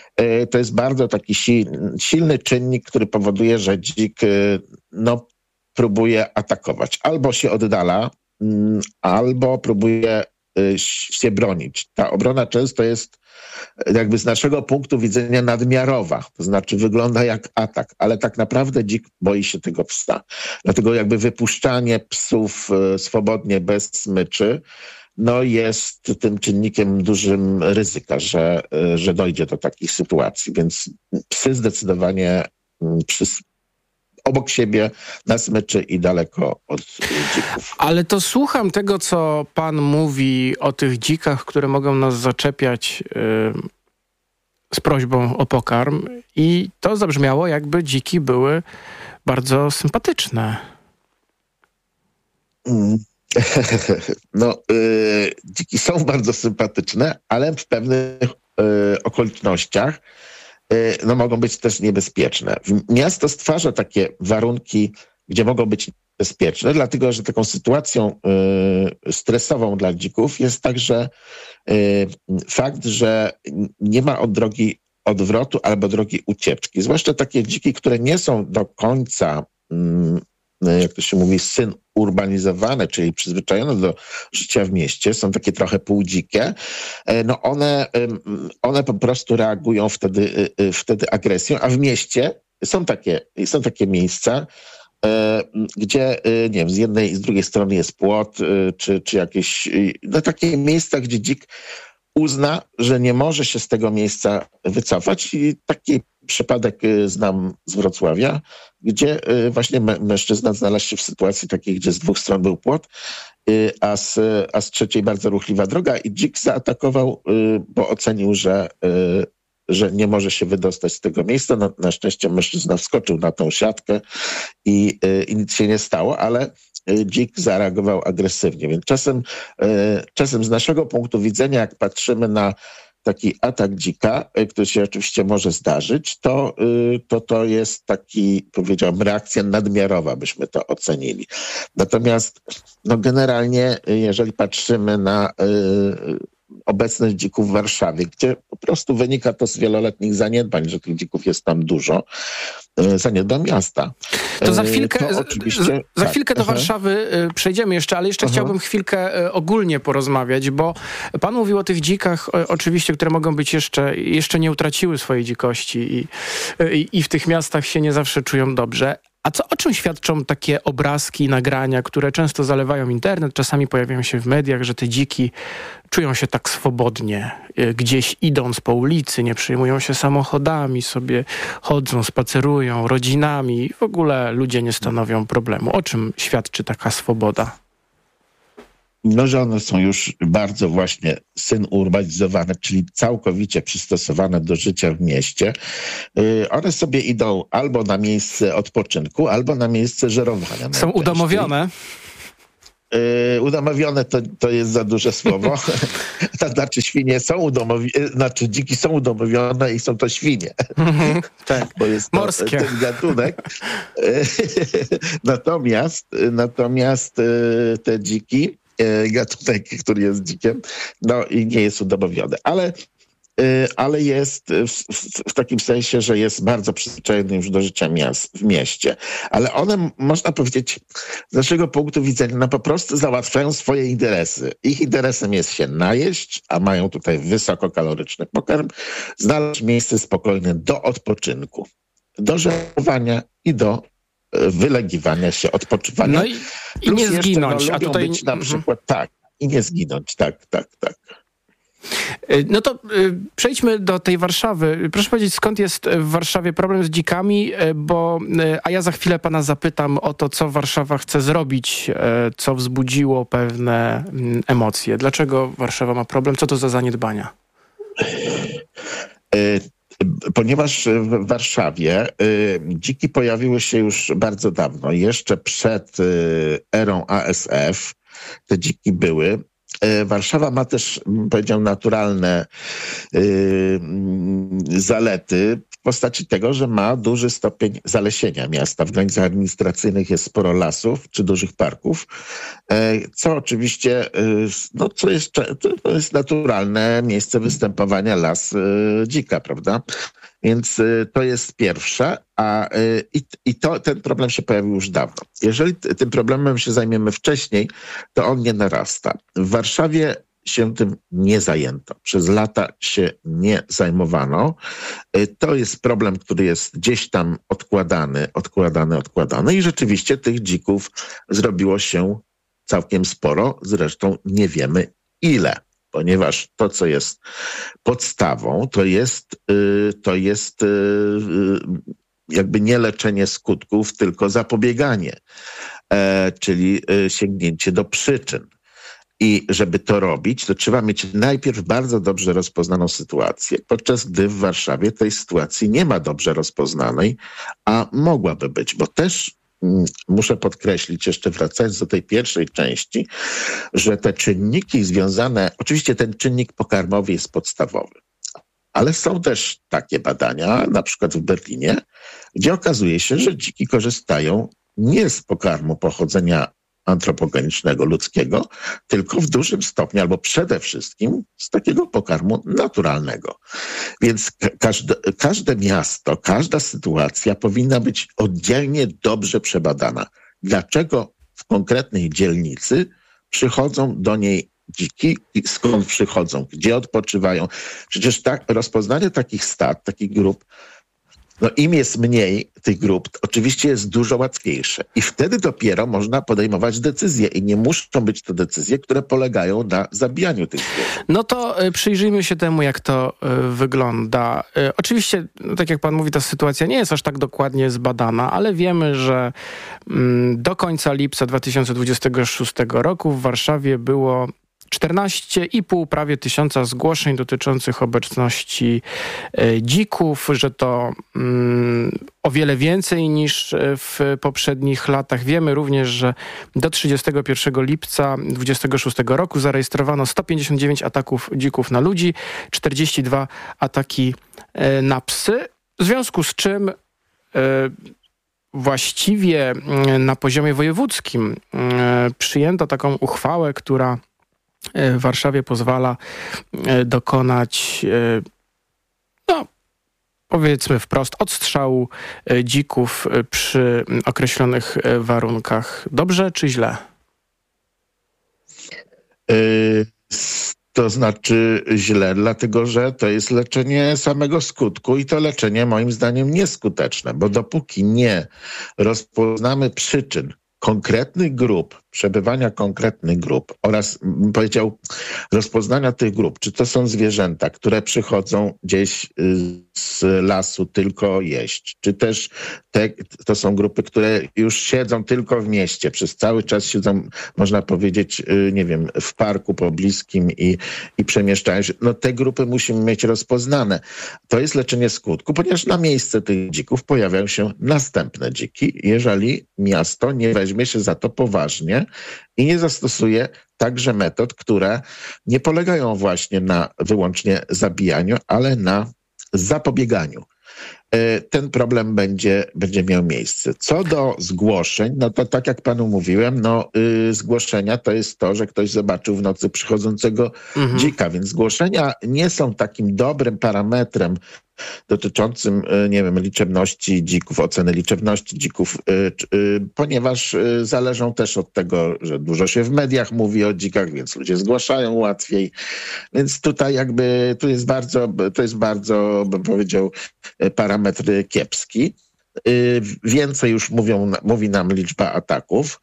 to jest bardzo taki silny czynnik, który powoduje, że dzik no, próbuje atakować. Albo się oddala, albo próbuje się bronić. Ta obrona często jest jakby z naszego punktu widzenia nadmiarowa, to znaczy wygląda jak atak, ale tak naprawdę dzik boi się tego psa. Dlatego jakby wypuszczanie psów swobodnie bez smyczy no jest tym czynnikiem dużym ryzyka, że, że dojdzie do takich sytuacji, więc psy zdecydowanie przy, obok siebie na smyczy i daleko od dzików. Ale to słucham tego, co pan mówi o tych dzikach, które mogą nas zaczepiać yy, z prośbą o pokarm i to zabrzmiało, jakby dziki były bardzo sympatyczne. Mm. No, yy, dziki są bardzo sympatyczne, ale w pewnych yy, okolicznościach yy, no, mogą być też niebezpieczne. Miasto stwarza takie warunki, gdzie mogą być niebezpieczne, dlatego że taką sytuacją yy, stresową dla dzików jest także yy, fakt, że nie ma od drogi odwrotu albo drogi ucieczki. Zwłaszcza takie dziki, które nie są do końca yy, jak to się mówi, syn urbanizowane, czyli przyzwyczajone do życia w mieście, są takie trochę półdzikie, no one, one po prostu reagują wtedy, wtedy agresją, a w mieście są takie, są takie miejsca, gdzie, nie wiem, z jednej i z drugiej strony jest płot, czy, czy jakieś, no takie miejsca, gdzie dzik uzna, że nie może się z tego miejsca wycofać i taki przypadek znam z Wrocławia, gdzie właśnie mężczyzna znalazł się w sytuacji takiej, gdzie z dwóch stron był płot, a z, a z trzeciej bardzo ruchliwa droga i dzik zaatakował, bo ocenił, że, że nie może się wydostać z tego miejsca. No, na szczęście mężczyzna wskoczył na tą siatkę i, i nic się nie stało, ale dzik zareagował agresywnie. Więc czasem, czasem z naszego punktu widzenia, jak patrzymy na taki atak dzika, który się oczywiście może zdarzyć, to to, to jest taki, powiedziałbym, reakcja nadmiarowa, byśmy to ocenili. Natomiast no generalnie, jeżeli patrzymy na y, obecność dzików w Warszawie, gdzie po prostu wynika to z wieloletnich zaniedbań, że tych dzików jest tam dużo, y, zaniedbań miasta. To za chwilkę, to oczywiście, za, za tak, chwilkę do aha. Warszawy y, przejdziemy jeszcze, ale jeszcze aha. chciałbym chwilkę y, ogólnie porozmawiać, bo pan mówił o tych dzikach, y, oczywiście, które mogą być jeszcze, jeszcze nie utraciły swojej dzikości i, y, i w tych miastach się nie zawsze czują dobrze. A co, o czym świadczą takie obrazki, nagrania, które często zalewają internet, czasami pojawiają się w mediach, że te dziki czują się tak swobodnie, gdzieś idąc po ulicy, nie przejmują się samochodami, sobie chodzą, spacerują, rodzinami. W ogóle ludzie nie stanowią problemu. O czym świadczy taka swoboda? No, że one są już bardzo właśnie synurbanizowane, czyli całkowicie przystosowane do życia w mieście. Yy, one sobie idą albo na miejsce odpoczynku, albo na miejsce żerowania. Są udomowione? Yy, udomowione to, to jest za duże słowo. To znaczy świnie są udomowione, znaczy dziki są udomowione i są to świnie. Mm-hmm, tak. Bo jest to, morskie. Ten gatunek. natomiast, natomiast te dziki, gatunek, który jest dzikiem, no i nie jest udomowiony. Ale, ale jest w, w, w takim sensie, że jest bardzo przyzwyczajony już do życia miast, w mieście. Ale one, można powiedzieć, z naszego punktu widzenia, no po prostu załatwiają swoje interesy. Ich interesem jest się najeść, a mają tutaj wysokokaloryczny pokarm, znaleźć miejsce spokojne do odpoczynku, do żerowania i do wylegiwania się, odpoczywania. No i, i nie jeszcze, zginąć. No, a tutaj być na przykład tak, i nie zginąć, tak, tak, tak. No to y, przejdźmy do tej Warszawy. Proszę powiedzieć, skąd jest w Warszawie problem z dzikami, bo, y, a ja za chwilę pana zapytam o to, co Warszawa chce zrobić, y, co wzbudziło pewne y, emocje. Dlaczego Warszawa ma problem? Co to za zaniedbania? Y Ponieważ w Warszawie y, dziki pojawiły się już bardzo dawno, jeszcze przed y, erą A S F te dziki były. Y, Warszawa ma też, powiedział, naturalne y, zalety, w postaci tego, że ma duży stopień zalesienia miasta. W granicach administracyjnych jest sporo lasów czy dużych parków, co oczywiście, no co jest, to jest naturalne miejsce występowania las dzika, prawda? Więc to jest pierwsze, a i, i to, ten problem się pojawił już dawno. Jeżeli tym problemem się zajmiemy wcześniej, to on nie narasta. W Warszawie się tym nie zajęto. Przez lata się nie zajmowano. To jest problem, który jest gdzieś tam odkładany, odkładany, odkładany i rzeczywiście tych dzików zrobiło się całkiem sporo. Zresztą nie wiemy ile, ponieważ to, co jest podstawą, to jest, to jest jakby nie leczenie skutków, tylko zapobieganie, czyli sięgnięcie do przyczyn. I żeby to robić, to trzeba mieć najpierw bardzo dobrze rozpoznaną sytuację, podczas gdy w Warszawie tej sytuacji nie ma dobrze rozpoznanej, a mogłaby być, bo też mm, muszę podkreślić, jeszcze wracając do tej pierwszej części, że te czynniki związane, oczywiście ten czynnik pokarmowy jest podstawowy, ale są też takie badania, na przykład w Berlinie, gdzie okazuje się, że dziki korzystają nie z pokarmu pochodzenia antropogenicznego, ludzkiego, tylko w dużym stopniu, albo przede wszystkim z takiego pokarmu naturalnego. Więc każde, każde miasto, każda sytuacja powinna być oddzielnie dobrze przebadana. Dlaczego w konkretnej dzielnicy przychodzą do niej dziki, skąd przychodzą, gdzie odpoczywają. Przecież tak, rozpoznanie takich stad, takich grup, no im jest mniej tych grup, oczywiście jest dużo łatwiejsze. I wtedy dopiero można podejmować decyzje i nie muszą być to decyzje, które polegają na zabijaniu tych zwierząt. No to y, przyjrzyjmy się temu, jak to y, wygląda. Y, oczywiście, no, tak jak pan mówi, ta sytuacja nie jest aż tak dokładnie zbadana, ale wiemy, że y, do końca lipca dwa tysiące dwudziestego szóstego roku w Warszawie było czternaście i pół prawie tysiąca zgłoszeń dotyczących obecności e, dzików, że to mm, o wiele więcej niż w poprzednich latach. Wiemy również, że do trzydziestego pierwszego lipca dwudziestego szóstego roku zarejestrowano sto pięćdziesiąt dziewięć ataków dzików na ludzi, czterdzieści dwa ataki e, na psy, w związku z czym e, właściwie na poziomie wojewódzkim e, przyjęto taką uchwałę, która w Warszawie pozwala dokonać, no powiedzmy wprost, odstrzału dzików przy określonych warunkach. Dobrze czy źle? Yy, to znaczy źle, dlatego że to jest leczenie samego skutku i to leczenie moim zdaniem nieskuteczne, bo dopóki nie rozpoznamy przyczyn konkretnych grup, przebywania konkretnych grup oraz, bym powiedział, rozpoznania tych grup, czy to są zwierzęta, które przychodzą gdzieś z lasu tylko jeść, czy też te, to są grupy, które już siedzą tylko w mieście, przez cały czas siedzą, można powiedzieć, nie wiem, w parku pobliskim i, i przemieszczają się. No te grupy musimy mieć rozpoznane. To jest leczenie skutku, ponieważ na miejsce tych dzików pojawiają się następne dziki, jeżeli miasto nie weźmie się za to poważnie i nie zastosuje także metod, które nie polegają właśnie na wyłącznie zabijaniu, ale na zapobieganiu. Ten problem będzie, będzie miał miejsce. Co do zgłoszeń, no to tak jak panu mówiłem, no y, zgłoszenia to jest to, że ktoś zobaczył w nocy przychodzącego mhm. dzika, więc zgłoszenia nie są takim dobrym parametrem dotyczącym, nie wiem, liczebności dzików, oceny liczebności dzików, ponieważ zależą też od tego, że dużo się w mediach mówi o dzikach, więc ludzie zgłaszają łatwiej. Więc tutaj jakby, tu jest bardzo, to jest bardzo, bym powiedział, parametr kiepski. Więcej już mówią, mówi nam liczba ataków.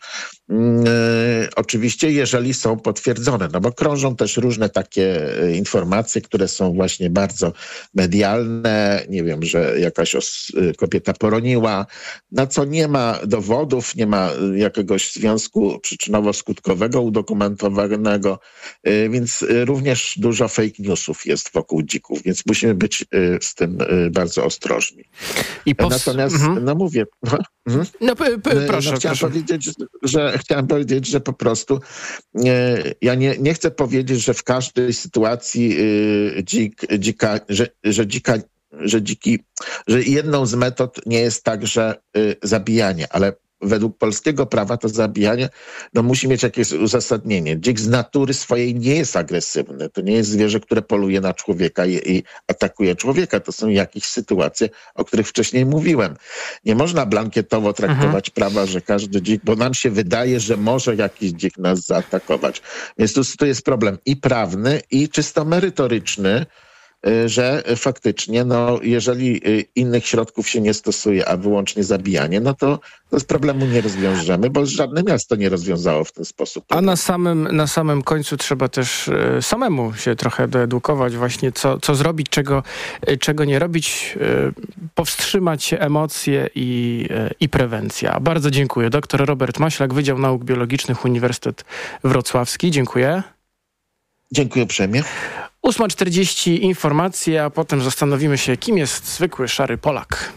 Oczywiście, jeżeli są potwierdzone, no bo krążą też różne takie informacje, które są właśnie bardzo medialne. Nie wiem, że jakaś os- kobieta poroniła, na co nie ma dowodów, nie ma jakiegoś związku przyczynowo-skutkowego udokumentowanego, więc również dużo fake newsów jest wokół dzików, więc musimy być z tym bardzo ostrożni. I pos- Natomiast, mhm. no mówię... Mhm. No, p- p- proszę, no, chciałem proszę. powiedzieć, że chciałem powiedzieć, że po prostu e, ja nie, nie chcę powiedzieć, że w każdej sytuacji e, dzik, dzika, że, że dzika że dziki, że jedną z metod nie jest także y, zabijanie, ale według polskiego prawa to zabijanie no, musi mieć jakieś uzasadnienie. Dzik z natury swojej nie jest agresywny. To nie jest zwierzę, które poluje na człowieka i, i atakuje człowieka. To są jakieś sytuacje, o których wcześniej mówiłem. Nie można blankietowo traktować mhm. prawa, że każdy dzik, bo nam się wydaje, że może jakiś dzik nas zaatakować. Więc tu, tu jest problem i prawny, i czysto merytoryczny, że faktycznie, no, jeżeli innych środków się nie stosuje, a wyłącznie zabijanie, no to, to z problemu nie rozwiążemy, bo żadne miasto nie rozwiązało w ten sposób. A na samym, na samym końcu trzeba też e, samemu się trochę doedukować właśnie, co, co zrobić, czego, e, czego nie robić, e, powstrzymać emocje i, e, i prewencja. Bardzo dziękuję. Doktor Robert Maślak, Wydział Nauk Biologicznych, Uniwersytet Wrocławski. Dziękuję. Dziękuję uprzejmie. ósma czterdzieści informacje, a potem zastanowimy się, kim jest zwykły szary Polak.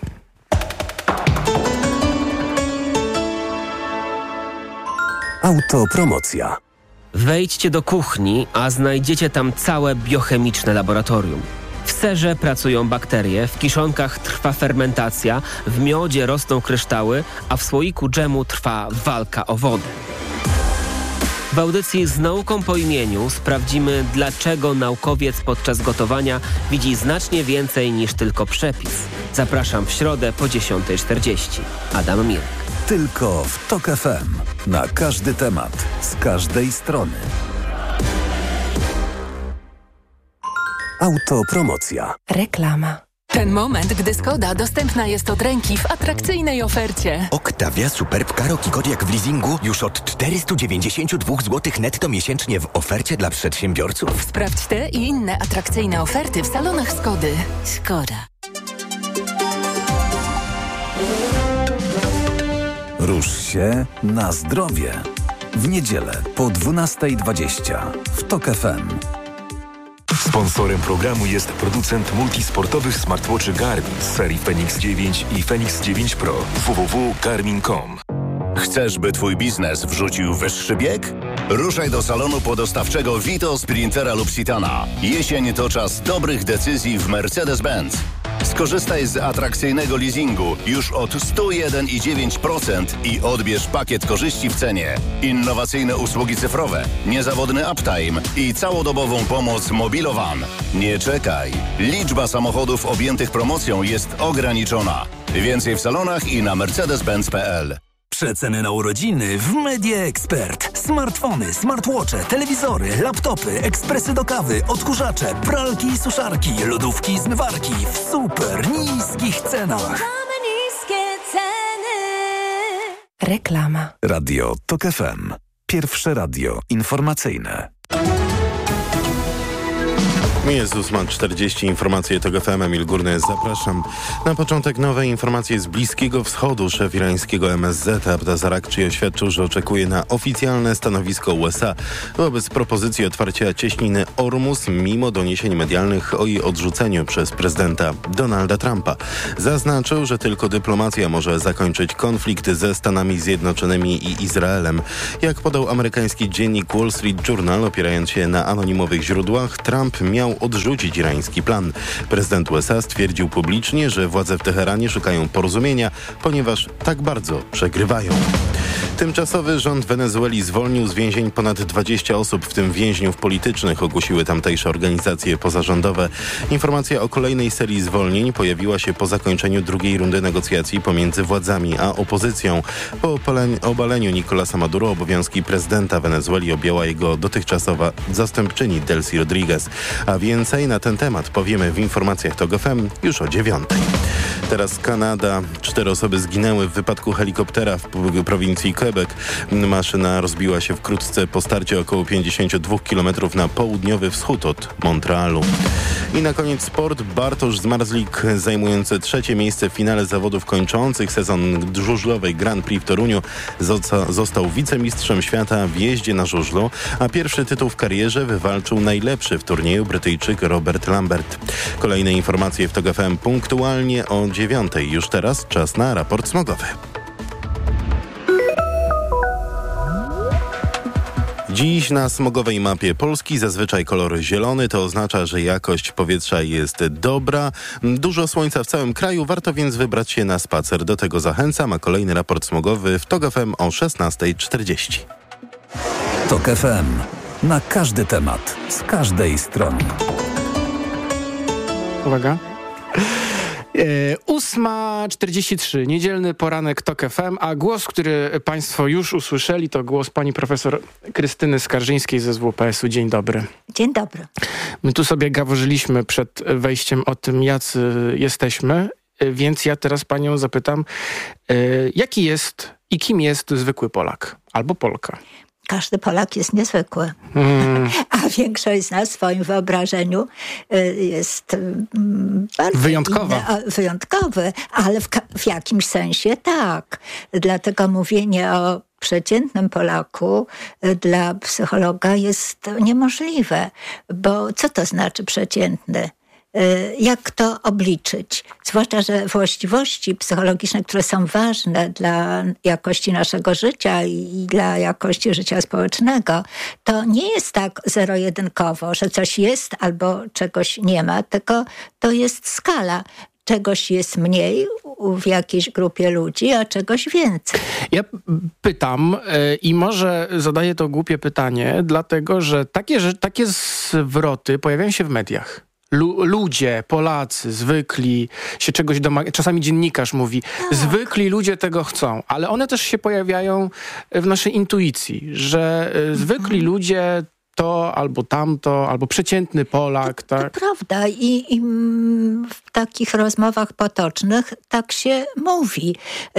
Autopromocja. Wejdźcie do kuchni, a znajdziecie tam całe biochemiczne laboratorium. W serze pracują bakterie, w kiszonkach trwa fermentacja, w miodzie rosną kryształy, a w słoiku dżemu trwa walka o wodę. W audycji Z nauką po imieniu sprawdzimy, dlaczego naukowiec podczas gotowania widzi znacznie więcej niż tylko przepis. Zapraszam w środę po dziesiąta czterdzieści. Adam Mirek. Tylko w TOK F M. Na każdy temat, z każdej strony. Autopromocja. Reklama. Ten moment, gdy Skoda dostępna jest od ręki w atrakcyjnej ofercie. Octavia Superb Karoq Kodiaq w leasingu już od czterysta dziewięćdziesiąt dwa złote netto miesięcznie w ofercie dla przedsiębiorców. Sprawdź te i inne atrakcyjne oferty w salonach Skody. Skoda. Rusz się na zdrowie. W niedzielę po dwunasta dwadzieścia w TOK F M. Sponsorem programu jest producent multisportowych smartwatchy Garmin z serii Fenix dziewięć i Fenix dziewięć Pro. w w w kropka garmin kropka com. Chcesz, by twój biznes wrzucił wyższy bieg? Ruszaj do salonu podostawczego Vito, Sprintera lub Citana. Jesień to czas dobrych decyzji w Mercedes-Benz. Skorzystaj z atrakcyjnego leasingu już od sto jeden i dziewięć procent i odbierz pakiet korzyści w cenie. Innowacyjne usługi cyfrowe, niezawodny uptime i całodobową pomoc Mobilowan. Nie czekaj. Liczba samochodów objętych promocją jest ograniczona. Więcej w salonach i na mercedes benz kropka p l. Przeceny na urodziny w Media Expert. Smartfony, smartwatche, telewizory, laptopy, ekspresy do kawy, odkurzacze, pralki i suszarki, lodówki i zmywarki w super niskich cenach. Mamy niskie ceny. Reklama. Radio TOK F M. Pierwsze radio informacyjne. Jest ósma czterdzieści, informacje TOK F M, Emil Górny, zapraszam. Na początek nowe informacje z Bliskiego Wschodu. Szef irańskiego M S Z Abdaz Arakci oświadczył, że oczekuje na oficjalne stanowisko U S A wobec propozycji otwarcia cieśniny Ormus, mimo doniesień medialnych o jej odrzuceniu przez prezydenta Donalda Trumpa. Zaznaczył, że tylko dyplomacja może zakończyć konflikt ze Stanami Zjednoczonymi i Izraelem. Jak podał amerykański dziennik Wall Street Journal, opierając się na anonimowych źródłach, Trump miał odrzucić irański plan. Prezydent U S A stwierdził publicznie, że władze w Teheranie szukają porozumienia, ponieważ tak bardzo przegrywają. Tymczasowy rząd Wenezueli zwolnił z więzień ponad dwadzieścia osób, w tym więźniów politycznych, ogłosiły tamtejsze organizacje pozarządowe. Informacja o kolejnej serii zwolnień pojawiła się po zakończeniu drugiej rundy negocjacji pomiędzy władzami a opozycją. Po obaleniu Nicolasa Maduro obowiązki prezydenta Wenezueli objęła jego dotychczasowa zastępczyni Delcy Rodriguez. A więcej na ten temat powiemy w informacjach TOK F M już o dziewiątej. Teraz Kanada. Cztery osoby zginęły w wypadku helikoptera w prowincji Quebec. Maszyna rozbiła się wkrótce po starcie około pięćdziesiąt dwa kilometrów na południowy wschód od Montrealu. I na koniec sport. Bartosz Zmarzlik, zajmujący trzecie miejsce w finale zawodów kończących sezon żużlowej Grand Prix w Toruniu, został wicemistrzem świata w jeździe na żużlu, a pierwszy tytuł w karierze wywalczył najlepszy w turnieju Brytyjczyk Robert Lambert. Kolejne informacje w TOK F M punktualnie o dziewiątej. Już teraz czas na raport smogowy. Dziś na smogowej mapie Polski zazwyczaj kolor zielony, to oznacza, że jakość powietrza jest dobra. Dużo słońca w całym kraju, warto więc wybrać się na spacer. Do tego zachęcam, a kolejny raport smogowy w TOK F M o szesnasta czterdzieści. TOK F M. Na każdy temat, z każdej strony. Uwaga. ósma czterdzieści trzy, niedzielny poranek TOK F M, a głos, który Państwo już usłyszeli, to głos pani profesor Krystyny Skarżyńskiej ze Z W P S u. Dzień dobry. Dzień dobry. My tu sobie gaworzyliśmy przed wejściem o tym, jacy jesteśmy, więc ja teraz panią zapytam, jaki jest i kim jest zwykły Polak albo Polka? Każdy Polak jest niezwykły, Mm. a większość z nas w swoim wyobrażeniu jest bardzo wyjątkowa. Inna, wyjątkowy, ale w, w jakimś sensie tak. Dlatego mówienie o przeciętnym Polaku dla psychologa jest niemożliwe, bo co to znaczy przeciętny? Jak to obliczyć? Zwłaszcza, że właściwości psychologiczne, które są ważne dla jakości naszego życia i dla jakości życia społecznego, to nie jest tak zero-jedynkowo, że coś jest albo czegoś nie ma, tylko to jest skala. Czegoś jest mniej w jakiejś grupie ludzi, a czegoś więcej. Ja pytam yy, i może zadaję to głupie pytanie, dlatego że takie, że takie zwroty pojawiają się w mediach. Lu- ludzie, Polacy, zwykli się czegoś domagają. Czasami dziennikarz mówi, tak. Zwykli ludzie tego chcą, ale one też się pojawiają w naszej intuicji, że y, zwykli mhm. ludzie to albo tamto, albo przeciętny Polak. To, tak? to prawda i, i w takich rozmowach potocznych tak się mówi.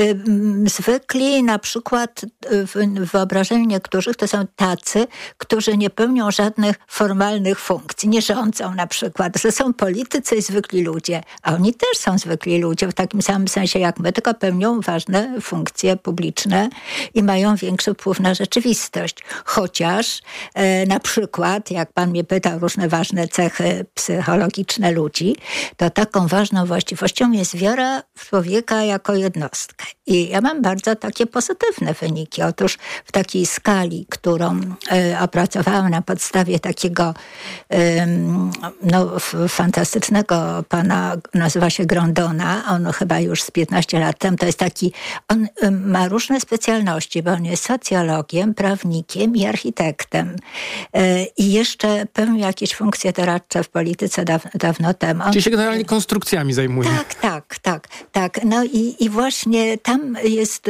Zwykli na przykład w wyobrażeniu niektórych to są tacy, którzy nie pełnią żadnych formalnych funkcji, nie rządzą na przykład, że są politycy i zwykli ludzie, a oni też są zwykli ludzie w takim samym sensie jak my, tylko pełnią ważne funkcje publiczne i mają większy wpływ na rzeczywistość. Chociaż e, na przykład, jak pan mnie pytał, różne ważne cechy psychologiczne ludzi, to taką ważną właściwością jest wiara w człowieka jako jednostkę. I ja mam bardzo takie pozytywne wyniki. Otóż w takiej skali, którą y, opracowałam na podstawie takiego y, no, f, fantastycznego pana, nazywa się Grondona, on chyba już z piętnaście lat temu, to jest taki, on y, ma różne specjalności, bo on jest socjologiem, prawnikiem i architektem. Y, I jeszcze pełnił jakieś funkcje doradcze w polityce daw, dawno temu. Czyli się generalnie konstrukcjami zajmuje. Tak, tak, tak, tak. No i, i właśnie tam jest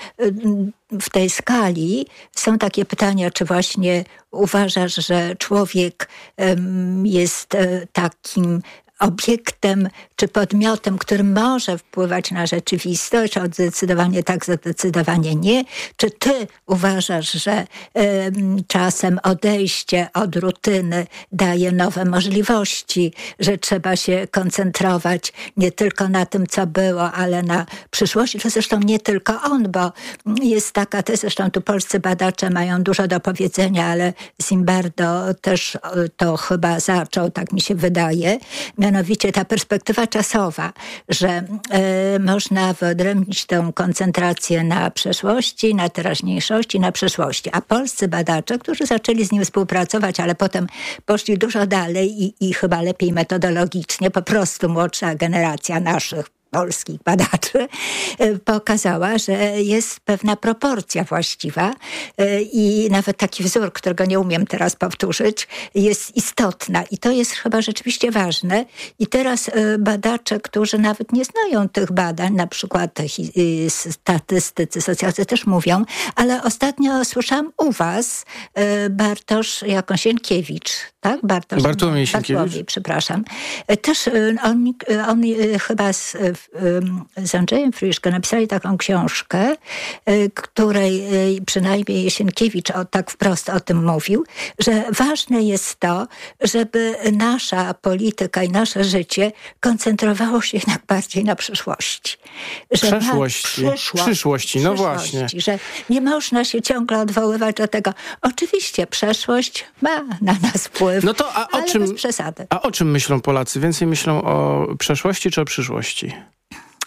w tej skali są takie pytania, czy właśnie uważasz, że człowiek jest takim obiektem czy podmiotem, który może wpływać na rzeczywistość, a zdecydowanie tak, zdecydowanie nie. Czy ty uważasz, że y, czasem odejście od rutyny daje nowe możliwości, że trzeba się koncentrować nie tylko na tym, co było, ale na przyszłości? To zresztą nie tylko on, bo jest taka, to zresztą tu polscy badacze mają dużo do powiedzenia, ale Zimbardo też to chyba zaczął, tak mi się wydaje, mianowicie ta perspektywa czasowa, że y, można wyodrębnić tę koncentrację na przeszłości, na teraźniejszości, na przyszłości. A polscy badacze, którzy zaczęli z nim współpracować, ale potem poszli dużo dalej i, i chyba lepiej metodologicznie, po prostu młodsza generacja naszych polskich badaczy pokazała, że jest pewna proporcja właściwa i nawet taki wzór, którego nie umiem teraz powtórzyć, jest istotna i to jest chyba rzeczywiście ważne. I teraz badacze, którzy nawet nie znają tych badań, na przykład statystycy, socjolodzy też mówią, ale ostatnio słyszałam u was Bartosz Jakosienkiewicz, tak? Bartosz, Bartłomiej Sienkiewicz. Bartłomiej, przepraszam. Też on, on chyba z z Andrzejem Friszko napisali taką książkę, której przynajmniej Jesienkiewicz o, tak wprost o tym mówił, że ważne jest to, żeby nasza polityka i nasze życie koncentrowało się jednak bardziej na przyszłości. Że Przeszłości. Na przyszło, przyszłości, no właśnie. Że nie można się ciągle odwoływać do tego. Oczywiście przeszłość ma na nas wpływ, no to, a o ale czym, bez przesady. A o czym myślą Polacy? Więcej myślą o przeszłości czy o przyszłości?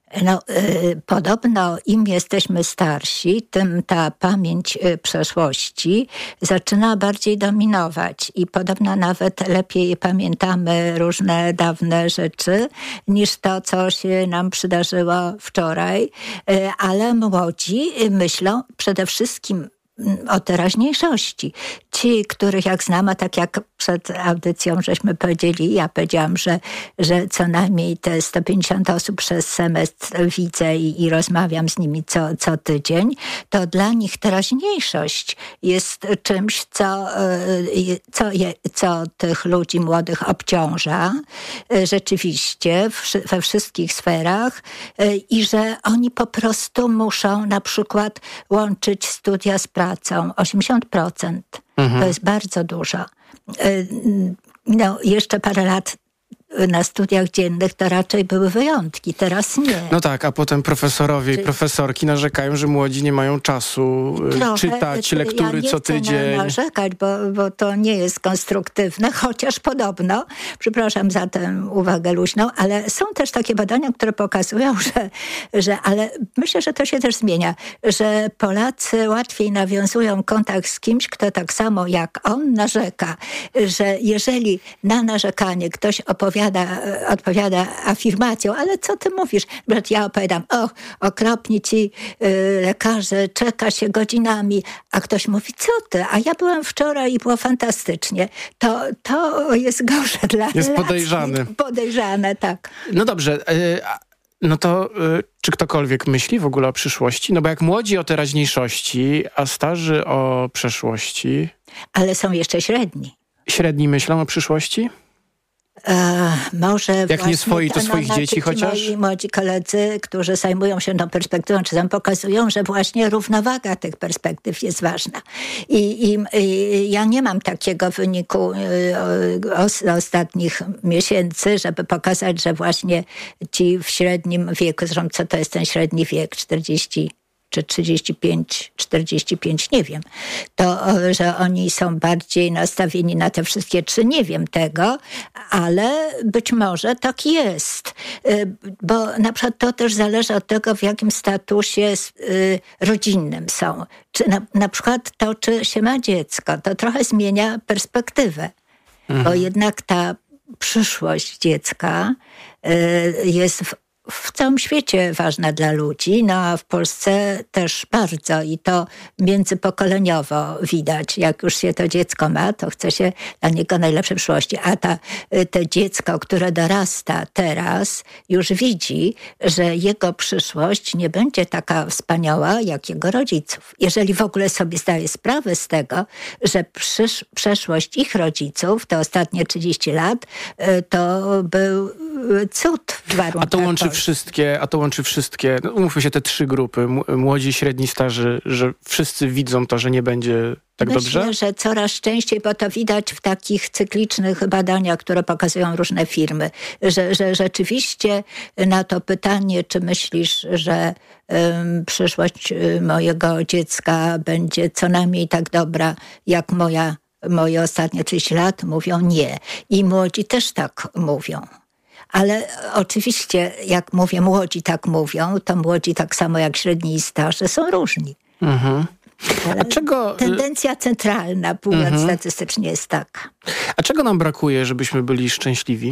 No, y, podobno im jesteśmy starsi, tym ta pamięć y, przeszłości zaczyna bardziej dominować i podobno nawet lepiej pamiętamy różne dawne rzeczy niż to, co się nam przydarzyło wczoraj, y, ale młodzi myślą przede wszystkim o teraźniejszości. Ci, których jak znam, a tak jak przed audycją żeśmy powiedzieli, ja powiedziałam, że, że co najmniej te sto pięćdziesiąt osób przez semestr widzę i, i rozmawiam z nimi co, co tydzień, to dla nich teraźniejszość jest czymś, co, co, je, co tych ludzi młodych obciąża rzeczywiście we wszystkich sferach i że oni po prostu muszą na przykład łączyć studia z pracą. osiemdziesiąt procent. Mhm. To jest bardzo dużo. No, jeszcze parę lat na studiach dziennych to raczej były wyjątki, teraz nie. No tak, a potem profesorowie Czy... i profesorki narzekają, że młodzi nie mają czasu Trochę, czytać lektury ja co tydzień. Ja nie chcę narzekać, bo, bo to nie jest konstruktywne, chociaż podobno, przepraszam za tę uwagę luźną, ale są też takie badania, które pokazują, że, że ale myślę, że to się też zmienia, że Polacy łatwiej nawiązują kontakt z kimś, kto tak samo jak on narzeka, że jeżeli na narzekanie ktoś opowiada odpowiada afirmacją, ale co ty mówisz? Ja opowiadam, och, okropni ci y, lekarze, czeka się godzinami, a ktoś mówi, co ty? A ja byłam wczoraj i było fantastycznie. To, to jest gorsze dla Jest relacji. podejrzany. Podejrzane, tak. No dobrze, y, no to y, czy ktokolwiek myśli w ogóle o przyszłości? No bo jak młodzi o teraźniejszości, a starzy o przeszłości. Ale są jeszcze średni. Średni myślą o przyszłości? E, może Jak nie swoi, to swoich dzieci chociaż? Moi młodzi koledzy, którzy zajmują się tą perspektywą, czy tam pokazują, że właśnie równowaga tych perspektyw jest ważna. I, i, i ja nie mam takiego wyniku y, ostatnich miesięcy, żeby pokazać, że właśnie ci w średnim wieku, zresztą co to jest ten średni wiek, czterdzieści czy trzydzieści pięć, czterdzieści pięć, nie wiem, to, że oni są bardziej nastawieni na te wszystkie trzy, nie wiem tego, ale być może tak jest. Bo na przykład to też zależy od tego, w jakim statusie rodzinnym są. Czy na, na przykład to, czy się ma dziecko, to trochę zmienia perspektywę. Mhm. Bo jednak ta przyszłość dziecka jest w w całym świecie ważna dla ludzi, no a w Polsce też bardzo i to międzypokoleniowo widać. Jak już się to dziecko ma, to chce się dla niego najlepszej przyszłości. A ta, to dziecko, które dorasta teraz, już widzi, że jego przyszłość nie będzie taka wspaniała jak jego rodziców. Jeżeli w ogóle sobie zdaje sprawę z tego, że przysz, przeszłość ich rodziców, te ostatnie trzydzieści lat, to był cud w warunkach. A to łączy wszystkie, a to łączy wszystkie, no, umówmy się, te trzy grupy, młodzi, średni, starzy, że wszyscy widzą to, że nie będzie tak Myślę, dobrze? Myślę, że coraz częściej, bo to widać w takich cyklicznych badaniach, które pokazują różne firmy, że, że rzeczywiście na to pytanie, czy myślisz, że um, przyszłość mojego dziecka będzie co najmniej tak dobra, jak moja, moje ostatnie trzydzieści lat, mówią nie. I młodzi też tak mówią. Ale oczywiście, jak mówię, młodzi tak mówią, to młodzi tak samo jak średni i starzy są różni. Mhm. A czego... Tendencja centralna, mówiąc mhm. statystycznie, jest taka. A czego nam brakuje, żebyśmy byli szczęśliwi?